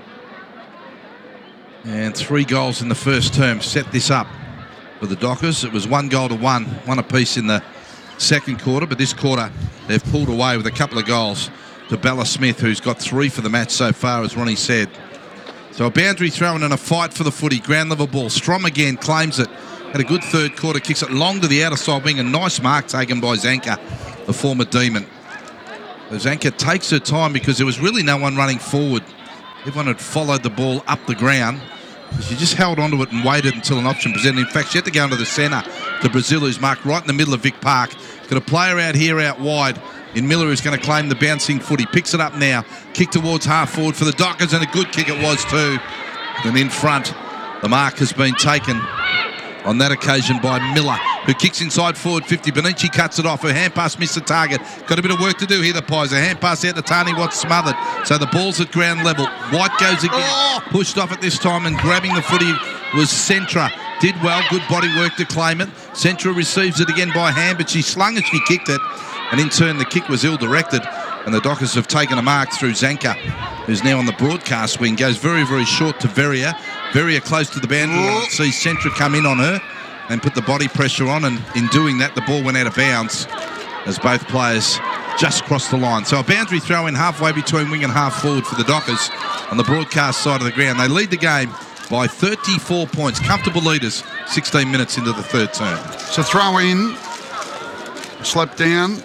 And 3 goals in the first term set this up for the Dockers. It was 1-1, one apiece in the second quarter, but this quarter they've pulled away with a couple of goals to Bella Smith, who's got 3 for the match so far, as Ronnie said. So a boundary throw in and a fight for the footy. Ground level ball. Strom again claims it. Had a good third quarter. Kicks it long to the outer side wing. A nice mark taken by Zanka, the former Demon. So Zanka takes her time because there was really no one running forward. Everyone had followed the ball up the ground. She just held onto it and waited until an option presented. In fact, she had to go into the centre to Brazil, who's marked right in the middle of Vic Park. Got a player out here out wide in Miller, who's going to claim the bouncing footy. Picks it up now. Kick towards half forward for the Dockers, and a good kick it was too. And in front, the mark has been taken on that occasion by Miller, who kicks inside forward 50. Benici cuts it off. Her hand pass missed the target. Got a bit of work to do here, the Pies. Her hand pass out to Tani Watts, smothered. So the ball's at ground level. White goes again. Pushed off at this time, and grabbing the footy was Centra. Did well. Good body work to claim it. Centra receives it again by hand, but she slung it. She kicked it. And in turn, the kick was ill-directed. And the Dockers have taken a mark through Zanka, who's now on the broadcast wing. Goes very, very short to Veria. Veria close to the boundary. Sees Centra come in on her and put the body pressure on. And in doing that, the ball went out of bounds as both players just crossed the line. So a boundary throw in halfway between wing and half forward for the Dockers on the broadcast side of the ground. They lead the game by 34 points. Comfortable leaders 16 minutes into the third term. So throw in. Slap down.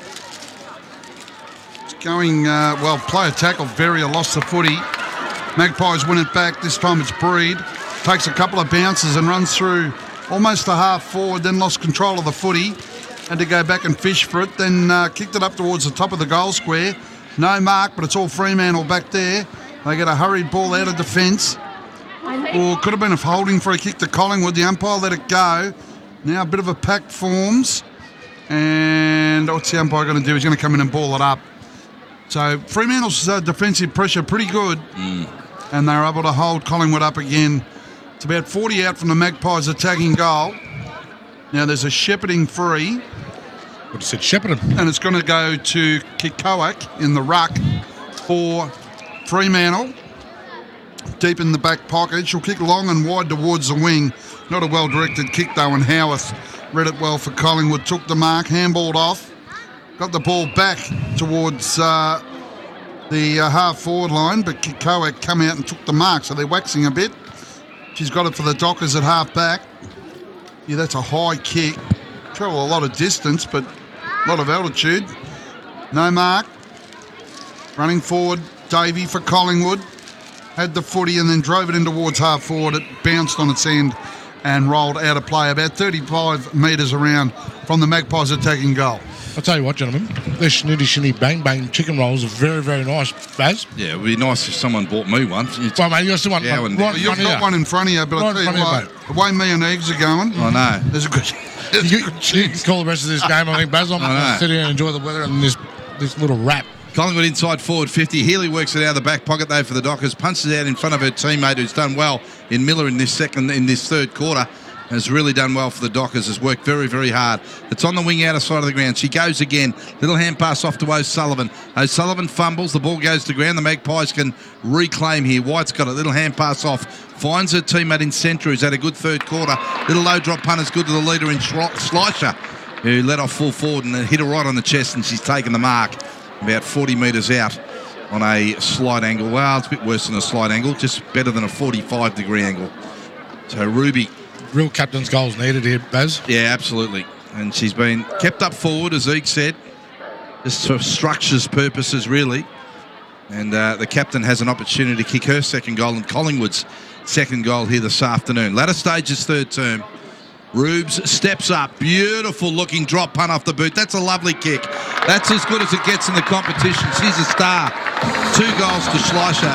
Going, player tackle. Veria lost the footy. Magpies win it back. This time it's Breed. Takes a couple of bounces and runs through almost a half forward, then lost control of the footy. Had to go back and fish for it. Then kicked it up towards the top of the goal square. No mark, but it's all Fremantle back there. They get a hurried ball out of defence. Or could have been a holding for a kick to Collingwood. The umpire let it go. Now a bit of a pack forms. And what's the umpire going to do? He's going to come in and ball it up. So Fremantle's defensive pressure pretty good, and they're able to hold Collingwood up again. It's about 40 out from the Magpies attacking goal. Now there's a shepherding free. What said shepherding? And it's going to go to Kikoak in the ruck for Fremantle. Deep in the back pocket. She'll kick long and wide towards the wing. Not a well-directed kick though, and Howarth read it well for Collingwood. Took the mark, handballed off. Got the ball back towards the half-forward line, but Kikoak come out and took the mark, so they're waxing a bit. She's got it for the Dockers at half-back. Yeah, that's a high kick. Travel a lot of distance, but a lot of altitude. No mark. Running forward, Davey for Collingwood. Had the footy and then drove it in towards half-forward. It bounced on its end and rolled out of play about 35 metres around from the Magpies attacking goal. I'll tell you what, gentlemen, their Schnitty Shinny Bang Bang chicken rolls are very, very nice, Baz. Yeah, it would be nice if someone bought me one. Well, mate, you still want one. Right you've got one in front of you, but I'll tell you what, the way me and eggs are going, I know. There's a good you can call the rest of this game, I think, Baz. I'm going to sit here and enjoy the weather and this little wrap. Collingwood inside forward 50. Healy works it out of the back pocket though for the Dockers. Punches out in front of her teammate who's done well in Miller in this third quarter. Has really done well for the Dockers. Has worked very, very hard. It's on the wing outer side of the ground. She goes again. Little hand pass off to O'Sullivan. O'Sullivan fumbles. The ball goes to ground. The Magpies can reclaim here. White's got a little hand pass off. Finds her teammate in centre who's had a good third quarter. Little low drop punt is good to the leader in Schleicher, who let off full forward and hit her right on the chest, and she's taken the mark about 40 metres out on a slight angle. Well, it's a bit worse than a slight angle, just better than a 45-degree angle. So Ruby. Real captain's goals needed here, Baz. Yeah, absolutely. And she's been kept up forward, as Zeke said, just for structures purposes, really. And the captain has an opportunity to kick her second goal and Collingwood's second goal here this afternoon. Latter stages, third term. Rubes steps up. Beautiful looking drop punt off the boot. That's a lovely kick. That's as good as it gets in the competition. She's a star. 2 goals to Schleicher.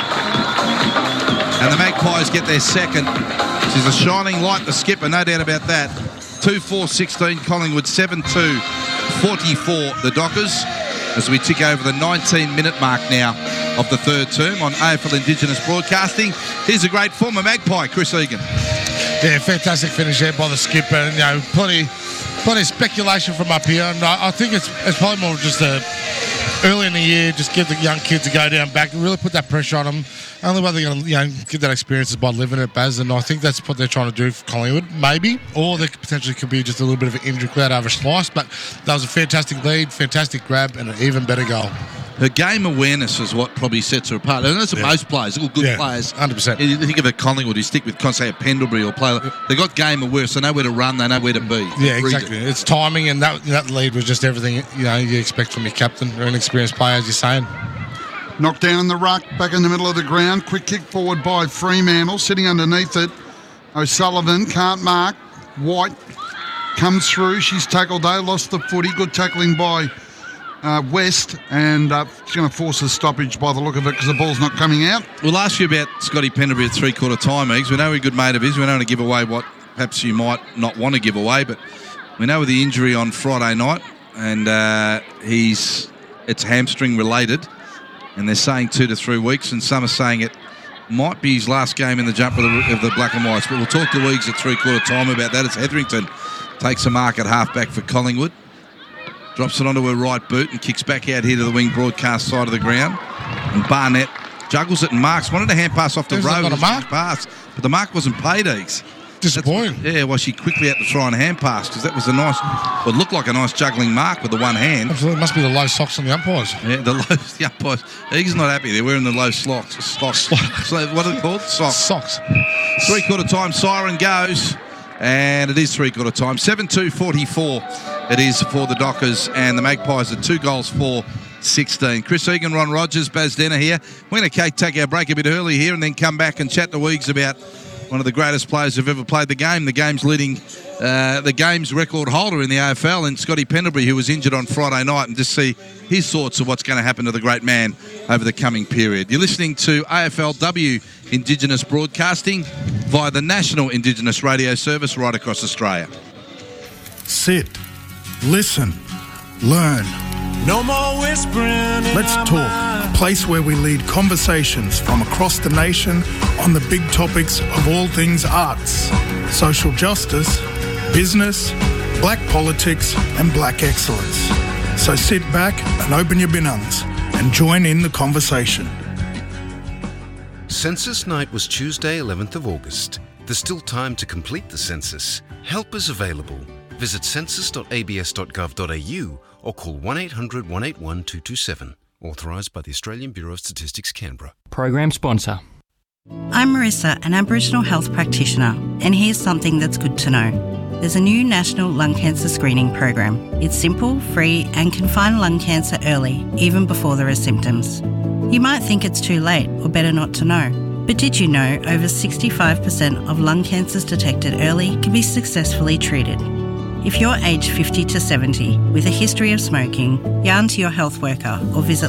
And the Magpies get their second. She's a shining light, the skipper, no doubt about that. 2-4-16, Collingwood 7-2-44, the Dockers, as we tick over the 19-minute mark now of the third term on AFL Indigenous Broadcasting. Here's a great former Magpie, Chris Egan. Yeah, fantastic finish there by the skipper. And, plenty of speculation from up here. And I think it's probably more just a early in the year, just get the young kids to go down back and really put that pressure on them. Only way they're going to get that experience is by living it, Baz, and I think that's what they're trying to do for Collingwood, maybe. Or there potentially could be just a little bit of an injury cloud over Slice, but that was a fantastic lead, fantastic grab, and an even better goal. Her game awareness is what probably sets her apart. And that's what most players, all good players. 100%. You think of a Collingwood, you stick with, say, a Pendlebury or player. They've got game awareness. They know where to run. They know where to be. Yeah, exactly. It's timing, and that lead was just everything you expect from your captain or an experienced player, as you're saying. Knocked down in the ruck, back in the middle of the ground. Quick kick forward by Fremantle. Sitting underneath it, O'Sullivan can't mark. White comes through. She's tackled though, lost the footy. Good tackling by West, and she's going to force a stoppage by the look of it because the ball's not coming out. We'll ask you about Scotty Pendlebury at three-quarter time, Eggs. We know we're a good mate of his. We don't want to give away what perhaps you might not want to give away, but we know with the injury on Friday night, and it's hamstring related, and they're saying 2 to 3 weeks, and some are saying it might be his last game in the jump of the Black and Whites. But we'll talk to Weeks at three-quarter time about that. It's Hetherington takes a mark at half-back for Collingwood. Drops it onto her right boot and kicks back out here to the wing broadcast side of the ground. And Barnett juggles it and marks. Wanted a hand pass off the road. Not a mark pass, but the mark wasn't paid, Eggs. Disappointing. Well, she quickly had to try and hand pass because that was it looked like a nice juggling mark with the one hand. Absolutely. It must be the low socks on the umpires. Yeah, the umpires. Eggs not happy. They're wearing the low socks. So what are they called? Socks. Three-quarter time, siren goes. And it is three-quarter time. 7-2-44 it is for the Dockers, and the Magpies are 2 goals for 16. Chris Egan, Ron Rogers, Baz Denner here. We're going to take our break a bit early here and then come back and chat to Weeks about one of the greatest players who've ever played the game. The game's leading, the game's record holder in the AFL, and Scotty Pendlebury, who was injured on Friday night, and just see his thoughts of what's going to happen to the great man over the coming period. You're listening to AFLW Indigenous Broadcasting via the National Indigenous Radio Service right across Australia. Sit, listen, learn. No more whispering. Let's talk. A place where we lead conversations from across the nation on the big topics of all things arts, social justice, business, black politics and black excellence. So sit back and open your binungs and join in the conversation. Census night was Tuesday, 11th of August. There's still time to complete the census. Help is available. Visit census.abs.gov.au or call 1800 181 227. Authorised by the Australian Bureau of Statistics, Canberra. Program sponsor. I'm Marissa, an Aboriginal health practitioner, and here's something that's good to know. There's a new national lung cancer screening program. It's simple, free, and can find lung cancer early, even before there are symptoms. You might think it's too late or better not to know. But did you know over 65% of lung cancers detected early can be successfully treated? If you're aged 50 to 70 with a history of smoking, yarn to your health worker or visit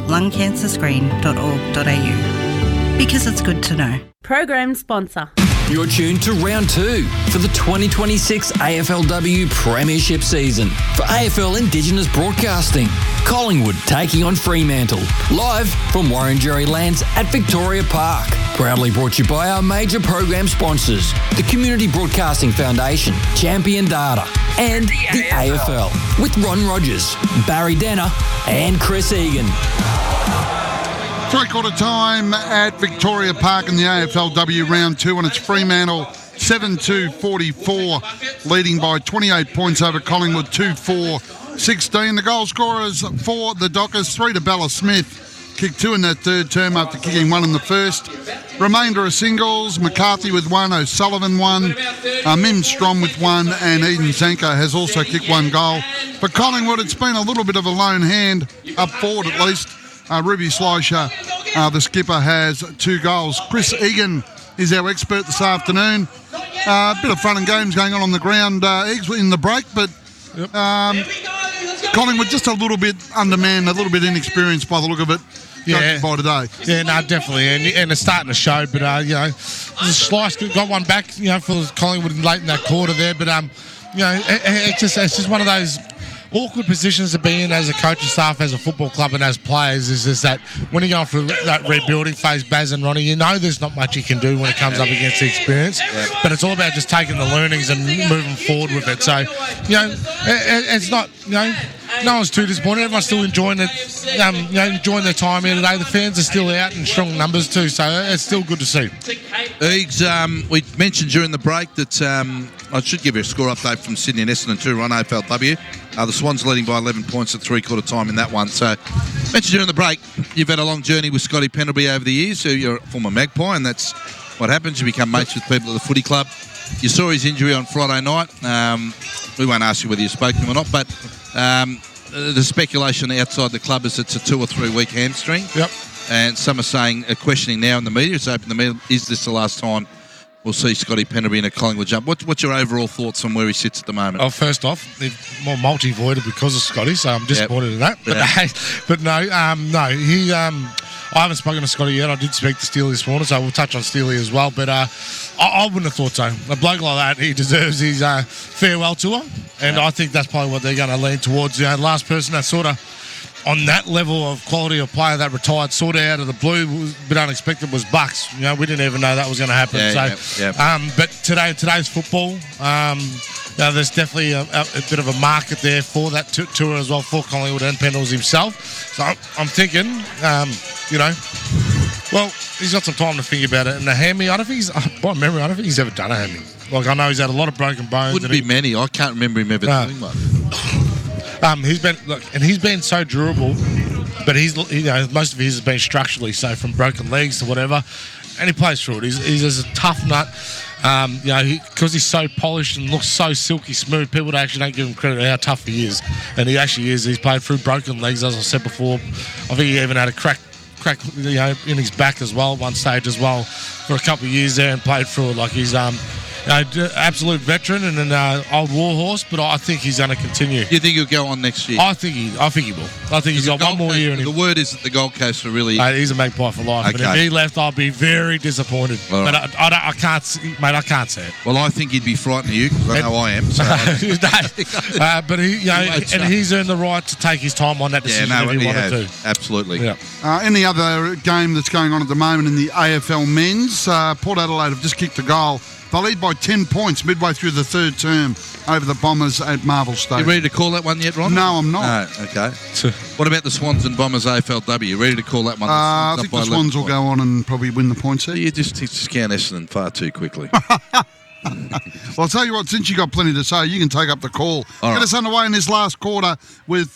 lungcancerscreen.org.au. Because it's good to know. Program sponsor. You're tuned to round 2 for the 2026 AFLW Premiership season for AFL Indigenous Broadcasting. Collingwood taking on Fremantle. Live from Warrenjerry Lands at Victoria Park. Proudly brought to you by our major program sponsors, the Community Broadcasting Foundation, Champion Data, and the AFL. With Ron Rogers, Barry Denner, and Chris Egan. Three-quarter time at Victoria Park in the AFLW round 2, and it's Fremantle 7-2-44, leading by 28 points over Collingwood 2-4-16. The goal scorers for the Dockers, 3 to Bella Smith, kicked 2 in that third term after kicking 1 in the first. Remainder of singles, McCarthy with 1, O'Sullivan 1, Mim Strom with 1, and Eden Zanko has also kicked 1 goal. For Collingwood, it's been a little bit of a lone hand, up forward at least. Ruby Slisher, the skipper, has 2 goals. Chris Egan is our expert this afternoon. A bit of fun and games going on the ground, Eggs, in the break, but Collingwood just a little bit undermanned, a little bit inexperienced by the look of it. Yeah, by today. Yeah, no, definitely, and it's starting to show. But Slice got one back, for Collingwood late in that quarter there. But it's just one of those awkward positions to be in as a coaching staff, as a football club, and as players. Is just that when you're going through that rebuilding phase, Baz and Ronnie, there's not much you can do when it comes up against the experience. Yeah. But it's all about just taking the learnings and moving forward with it. So, it's not, no one's too disappointed. Everyone's still enjoying it, enjoying their time here today. The fans are still out in strong numbers too, so it's still good to see. We mentioned during the break that I should give you a score update from Sydney and Essendon too on AFLW. The Swans leading by 11 points at three-quarter time in that one. So, mentioned during the break, you've had a long journey with Scotty Pendlebury over the years. So you're a former Magpie, and that's what happens. You become mates with people at the footy club. You saw his injury on Friday night. We won't ask you whether you spoke to him or not, but the speculation outside the club is it's a 2 or 3 week hamstring. Yep. And some are questioning now in the media, it's open the media, is this the last time we'll see Scotty Pendlebury in a Collingwood jump? What's your overall thoughts on where he sits at the moment? Oh, first off, they're more multi-voided because of Scotty, so I'm disappointed in that. But no, he. I haven't spoken to Scotty yet. I did speak to Steely this morning, so we'll touch on Steely as well. But I wouldn't have thought so. A bloke like that, he deserves his farewell tour, and I think that's probably what they're going to lean towards. The last person that sort of on that level of quality of player that retired sort of out of the blue, was a bit unexpected, was Bucks. We didn't even know that was going to happen. But today's football, there's definitely a bit of a market there for that tour as well for Collingwood and Pendles himself. So I'm thinking, well, he's got some time to think about it. And the hammy, I don't think he's ever done a hammy. Like, I know he's had a lot of broken bones. Wouldn't be many. I can't remember him ever doing one. He's been so durable, but most of his has been structurally, so from broken legs to whatever, and he plays through it. He's a tough nut. Because he's so polished and looks so silky smooth, people actually don't give him credit how tough he is, and he actually is. He's played through broken legs, as I said before. I think he even had a crack in his back as well at one stage as well for a couple of years there, and played through it. Like, he's absolute veteran and an old warhorse, but I think he's going to continue. You think he'll go on next year? I think he will. I think he's got one more year in him. The word is that the Gold Coast are really... he's a Magpie for life. Okay. But if he left, I'll be very disappointed. Right. But I can't say it. Well, I think he'd be frightened of you, because I know I am. So. But he's earned the right to take his time on that decision if he wanted to. Absolutely. Yeah. In the other game that's going on at the moment in the AFL men's, Port Adelaide have just kicked a goal. They lead by 10 points midway through the third term over the Bombers at Marvel Stadium. You ready to call that one yet, Ron? No, I'm not. Oh, okay. What about the Swans and Bombers AFLW? You ready to call that one? I think the Swans will go on and probably win the points there. You just discount Essendon far too quickly. Well, I'll tell you what, since you've got plenty to say, you can take up the call. Get us underway in this last quarter with,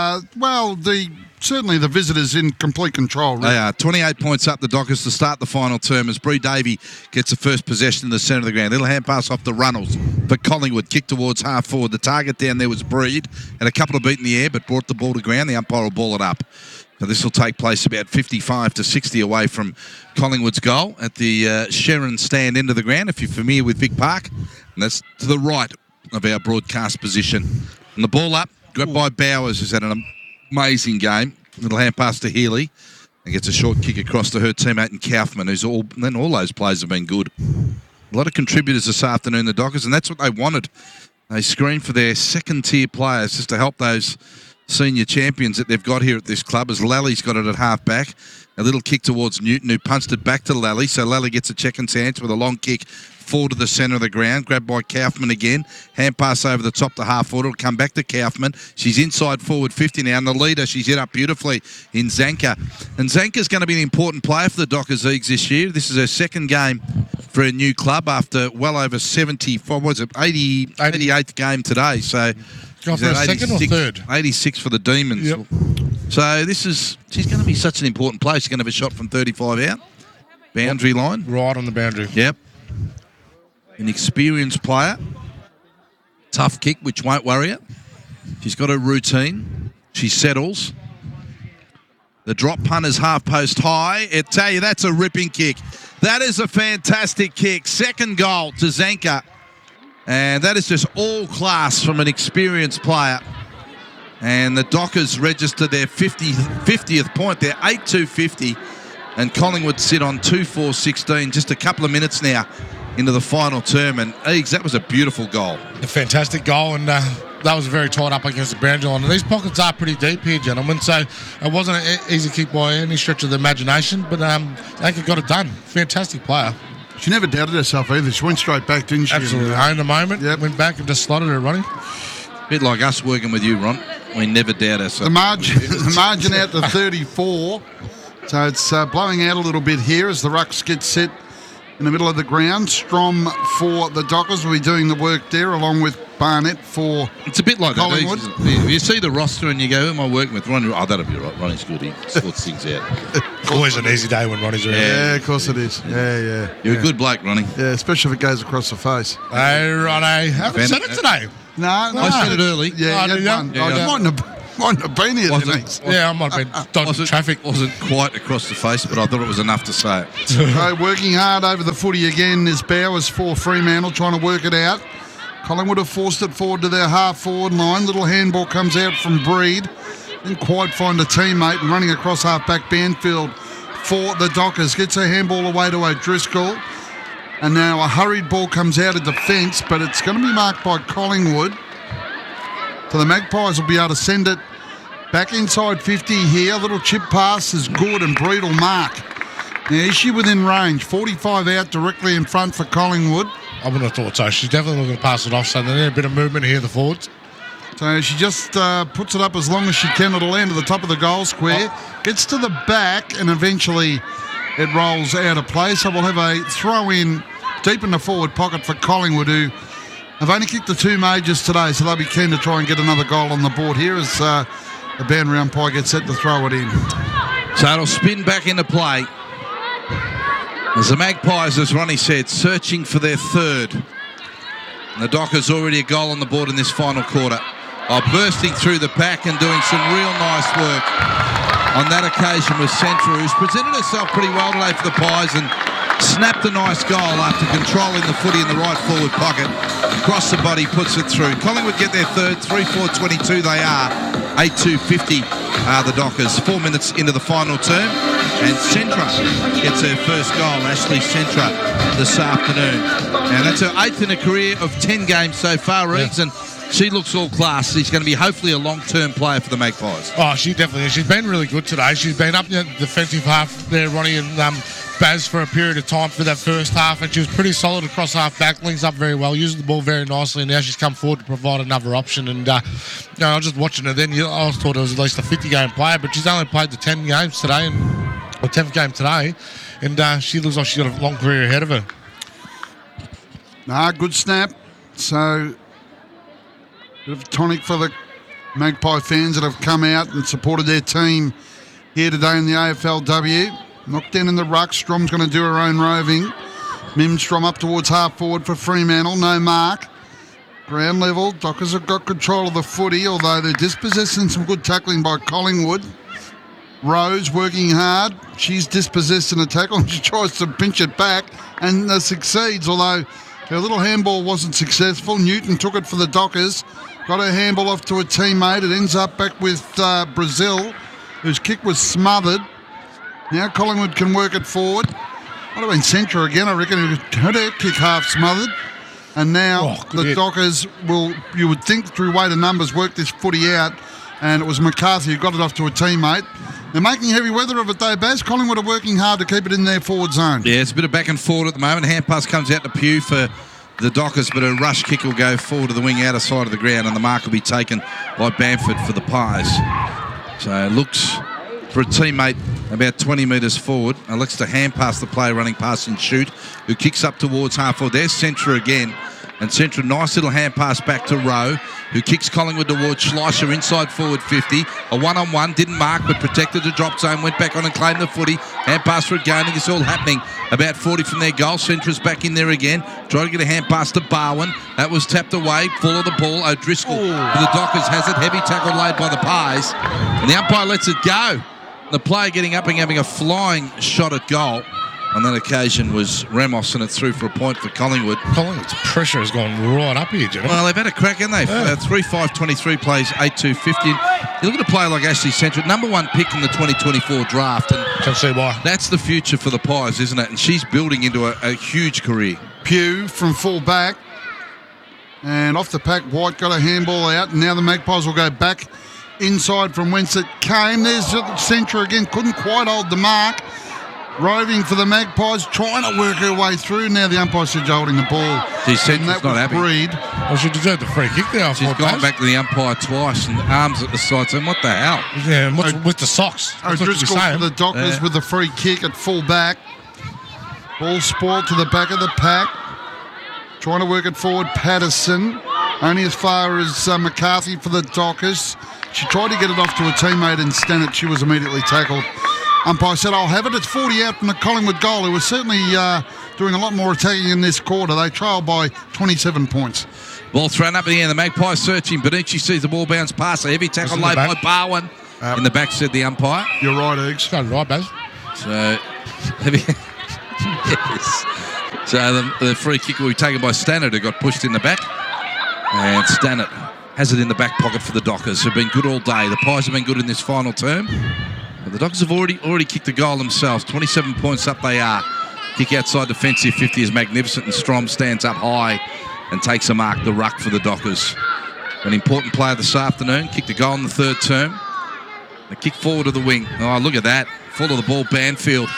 certainly the visitors in complete control. Really. They are 28 points up the Dockers to start the final term as Bree Davey gets the first possession in the centre of the ground. Little hand pass off the Runnels for Collingwood. Kick towards half forward. The target down there was Breed. Had a couple of beat in the air, but brought the ball to ground. The umpire will ball it up. So this will take place about 55 to 60 away from Collingwood's goal at the Sharon stand end of the ground, if you're familiar with Vic Park. And that's to the right of our broadcast position. And the ball up, grabbed by Bowers, who's had an amazing game. Little hand pass to Healy. And gets a short kick across to her teammate in Kaufman, all those players have been good. A lot of contributors this afternoon, the Dockers, and that's what they wanted. They screened for their second-tier players just to help those senior champions that they've got here at this club, as Lally's got it at half-back. A little kick towards Newton, who punched it back to Lally. So Lally gets a check and chance with a long kick forward to the centre of the ground. Grabbed by Kaufman again. Hand pass over the top to half-forward. It'll come back to Kaufman. She's inside forward 50 now. And the leader, she's hit up beautifully in Zanka. And Zanka's going to be an important player for the Dockers Eagles this year. This is her second game for a new club after well over 88th game today. So... Got for a second or third? 86 for the Demons. Yep. So she's going to be such an important player. She's going to have a shot from 35 out. Boundary line. Right on the boundary. Yep. An experienced player. Tough kick, which won't worry her. She's got her routine. She settles. The drop punt is half post high. I tell you, that's a ripping kick. That is a fantastic kick. Second goal to Zanka. And that is just all class from an experienced player. And the Dockers register their 50th point. They're 8-2-50. And Collingwood sit on 2-4-16. Just a couple of minutes now into the final term. And Eags, that was a beautiful goal. A fantastic goal. And that was very tight up against the boundary line. And these pockets are pretty deep here, gentlemen. So it wasn't an easy kick by any stretch of the imagination. But Anka got it done. Fantastic player. She never doubted herself either. She went straight back, didn't she? Absolutely. Owned the moment. Yep. Went back and just slotted her running. A bit like us working with you, Ron. We never doubt ourselves. The margin out to 34. So it's blowing out a little bit here as the rucks get set in the middle of the ground. Strom for the Dockers will be doing the work there, along with Barnett for It's a bit like Collingwood. that. You see the roster and you go, who am I working with? Ronnie. Oh, that'll be right. Ronnie's good. He sorts things out. Always an easy day when Ronnie's around. Yeah, of course it is. Yeah. You're a good bloke, Ronnie. Yeah, especially if it goes across the face. Hey, Ronnie. Haven't said it today. No. I said it early. Yeah, Oh, you did had you? one. Yeah. Mightn't have been here, Denise. Yeah, I might have been dodging traffic. Wasn't quite across the face, but I thought it was enough to say it. So working hard over the footy again is Bowers for Fremantle, trying to work it out. Collingwood have forced it forward to their half-forward line. Little handball comes out from Breed. Didn't quite find a teammate, and running across half-back Banfield for the Dockers. Gets a handball away to O'Driscoll. And now a hurried ball comes out of defence, but it's going to be marked by Collingwood. So the Magpies will be able to send it back inside 50 here. Little chip pass is good, and Breed will mark. Now, is she within range? 45 out directly in front for Collingwood. I wouldn't have thought so. She's definitely looking to pass it off, so they need a bit of movement here, the forwards. So she just puts it up as long as she can. It'll land at the top of the goal square. Gets to the back, and eventually it rolls out of play. So we'll have a throw-in deep in the forward pocket for Collingwood, who have only kicked the two majors today, so they'll be keen to try and get another goal on the board here as the boundary umpire gets set to throw it in. So it'll spin back into play. As the Magpies, as Ronnie said, searching for their third. And the Dockers already a goal on the board in this final quarter. Bursting through the pack and doing some real nice work on that occasion was Centra, who's presented herself pretty well today for the Pies and snapped a nice goal after controlling the footy in the right forward pocket. Across the body, puts it through. Collingwood get their third, 3-4-22 they are. 8-2-50 are the Dockers. 4 minutes into the final term. And Centra gets her first goal, Ashley Centra, this afternoon. Now that's her 8th in a career of 10 games so far, Reeds, and she looks all class. She's going to be hopefully a long-term player for the Magpies. Oh, she definitely is. She's been really good today. She's been up in the defensive half there, Ronnie, and Baz for a period of time for that first half, and she was pretty solid across half-back, links up very well, using the ball very nicely, and now she's come forward to provide another option. And I was just watching her then. I thought it was at least a 50-game player, but she's only played the 10 games today, or 10th game today, and she looks like she's got a long career ahead of her. Good snap. So, bit of tonic for the Magpie fans that have come out and supported their team here today in the AFLW. Knocked down in the ruck. Strom's going to do her own roving. Strom up towards half forward for Fremantle. No mark. Ground level. Dockers have got control of the footy, although they're dispossessing some good tackling by Collingwood. Rose working hard. She's dispossessed in a tackle and she tries to pinch it back and succeeds, although her little handball wasn't successful. Newton took it for the Dockers. Got her handball off to a teammate. It ends up back with Brazil, whose kick was smothered. Now Collingwood can work it forward. Might have been Centra again, I reckon, who had her kick half smothered. And now the Dockers will, you would think through weight of numbers, work this footy out. And it was McCarthy who got it off to a teammate. They're making heavy weather of it though, Baz. Collingwood are working hard to keep it in their forward zone. Yeah, it's a bit of back and forward at the moment. Hand pass comes out to Pugh for the Dockers, but a rush kick will go forward to the wing outer side of the ground, and the mark will be taken by Bamford for the Pies. So looks for a teammate about 20 metres forward. Elects to hand pass the player running past and shoot, who kicks up towards half forward. There's Centra again. And Centra, nice little hand pass back to Rowe, who kicks Collingwood towards Schleicher inside forward 50. A one-on-one, didn't mark, but protected the drop zone, went back on and claimed the footy. Hand pass for Gaining. It's all happening about 40 from their goal. Centra's back in there again. Trying to get a hand pass to Barwin. That was tapped away. Full of the ball. O'Driscoll for the Dockers has it. Heavy tackle laid by the Pies. And the umpire lets it go. The player getting up and having a flying shot at goal. On that occasion was Ramos, and it's through for a point for Collingwood. Collingwood's pressure has gone right up here, gentlemen. Well, they've had a crack, haven't they? 3-5-23 plays 8-2-50. You look at a player like Ashley Centra, number one pick in the 2024 draft. And can see why. That's the future for the Pies, isn't it? And she's building into a huge career. Pugh from full back. And off the pack, White got a handball out. And now the Magpies will go back inside from whence it came. There's Centra again. Couldn't quite hold the mark. roving for the Magpies, trying to work her way through. Now the umpire said holding the ball. She said and she's not happy. Breed. Well, she deserved the free kick there. She's gone back to the umpire twice and arms at the side saying, what the hell? Yeah, and what's with the socks? That's what you're O'Driscoll saying. for the Dockers Yeah. with the free kick at full back. Ball spoiled to the back of the pack. Trying to work it forward, Patterson. Only as far as McCarthy for the Dockers. She tried to get it off to a teammate in Stannard. She was immediately tackled. Umpire said, I'll have it. It's 40 out from the Collingwood goal. Who was certainly doing a lot more attacking in this quarter. They trailed by 27 points. Ball thrown up in the air. The Magpies searching. Bonucci sees the ball bounce past. A heavy tackle laid by Barwin. In the back, said the umpire. You're right, Eggs. Got it right, Baz. So, yes. So the free kick will be taken by Stannard, who got pushed in the back. And Stannard has it in the back pocket for the Dockers, who've been good all day. The Pies have been good in this final term. But the Dockers have already kicked a goal themselves. 27 points up they are. Kick outside defensive 50 is magnificent, and Strom stands up high and takes a mark, the ruck for the Dockers. An important player this afternoon. Kicked a goal in the third term. A kick forward to the wing. Oh, look at that. Full of the ball, Banfield.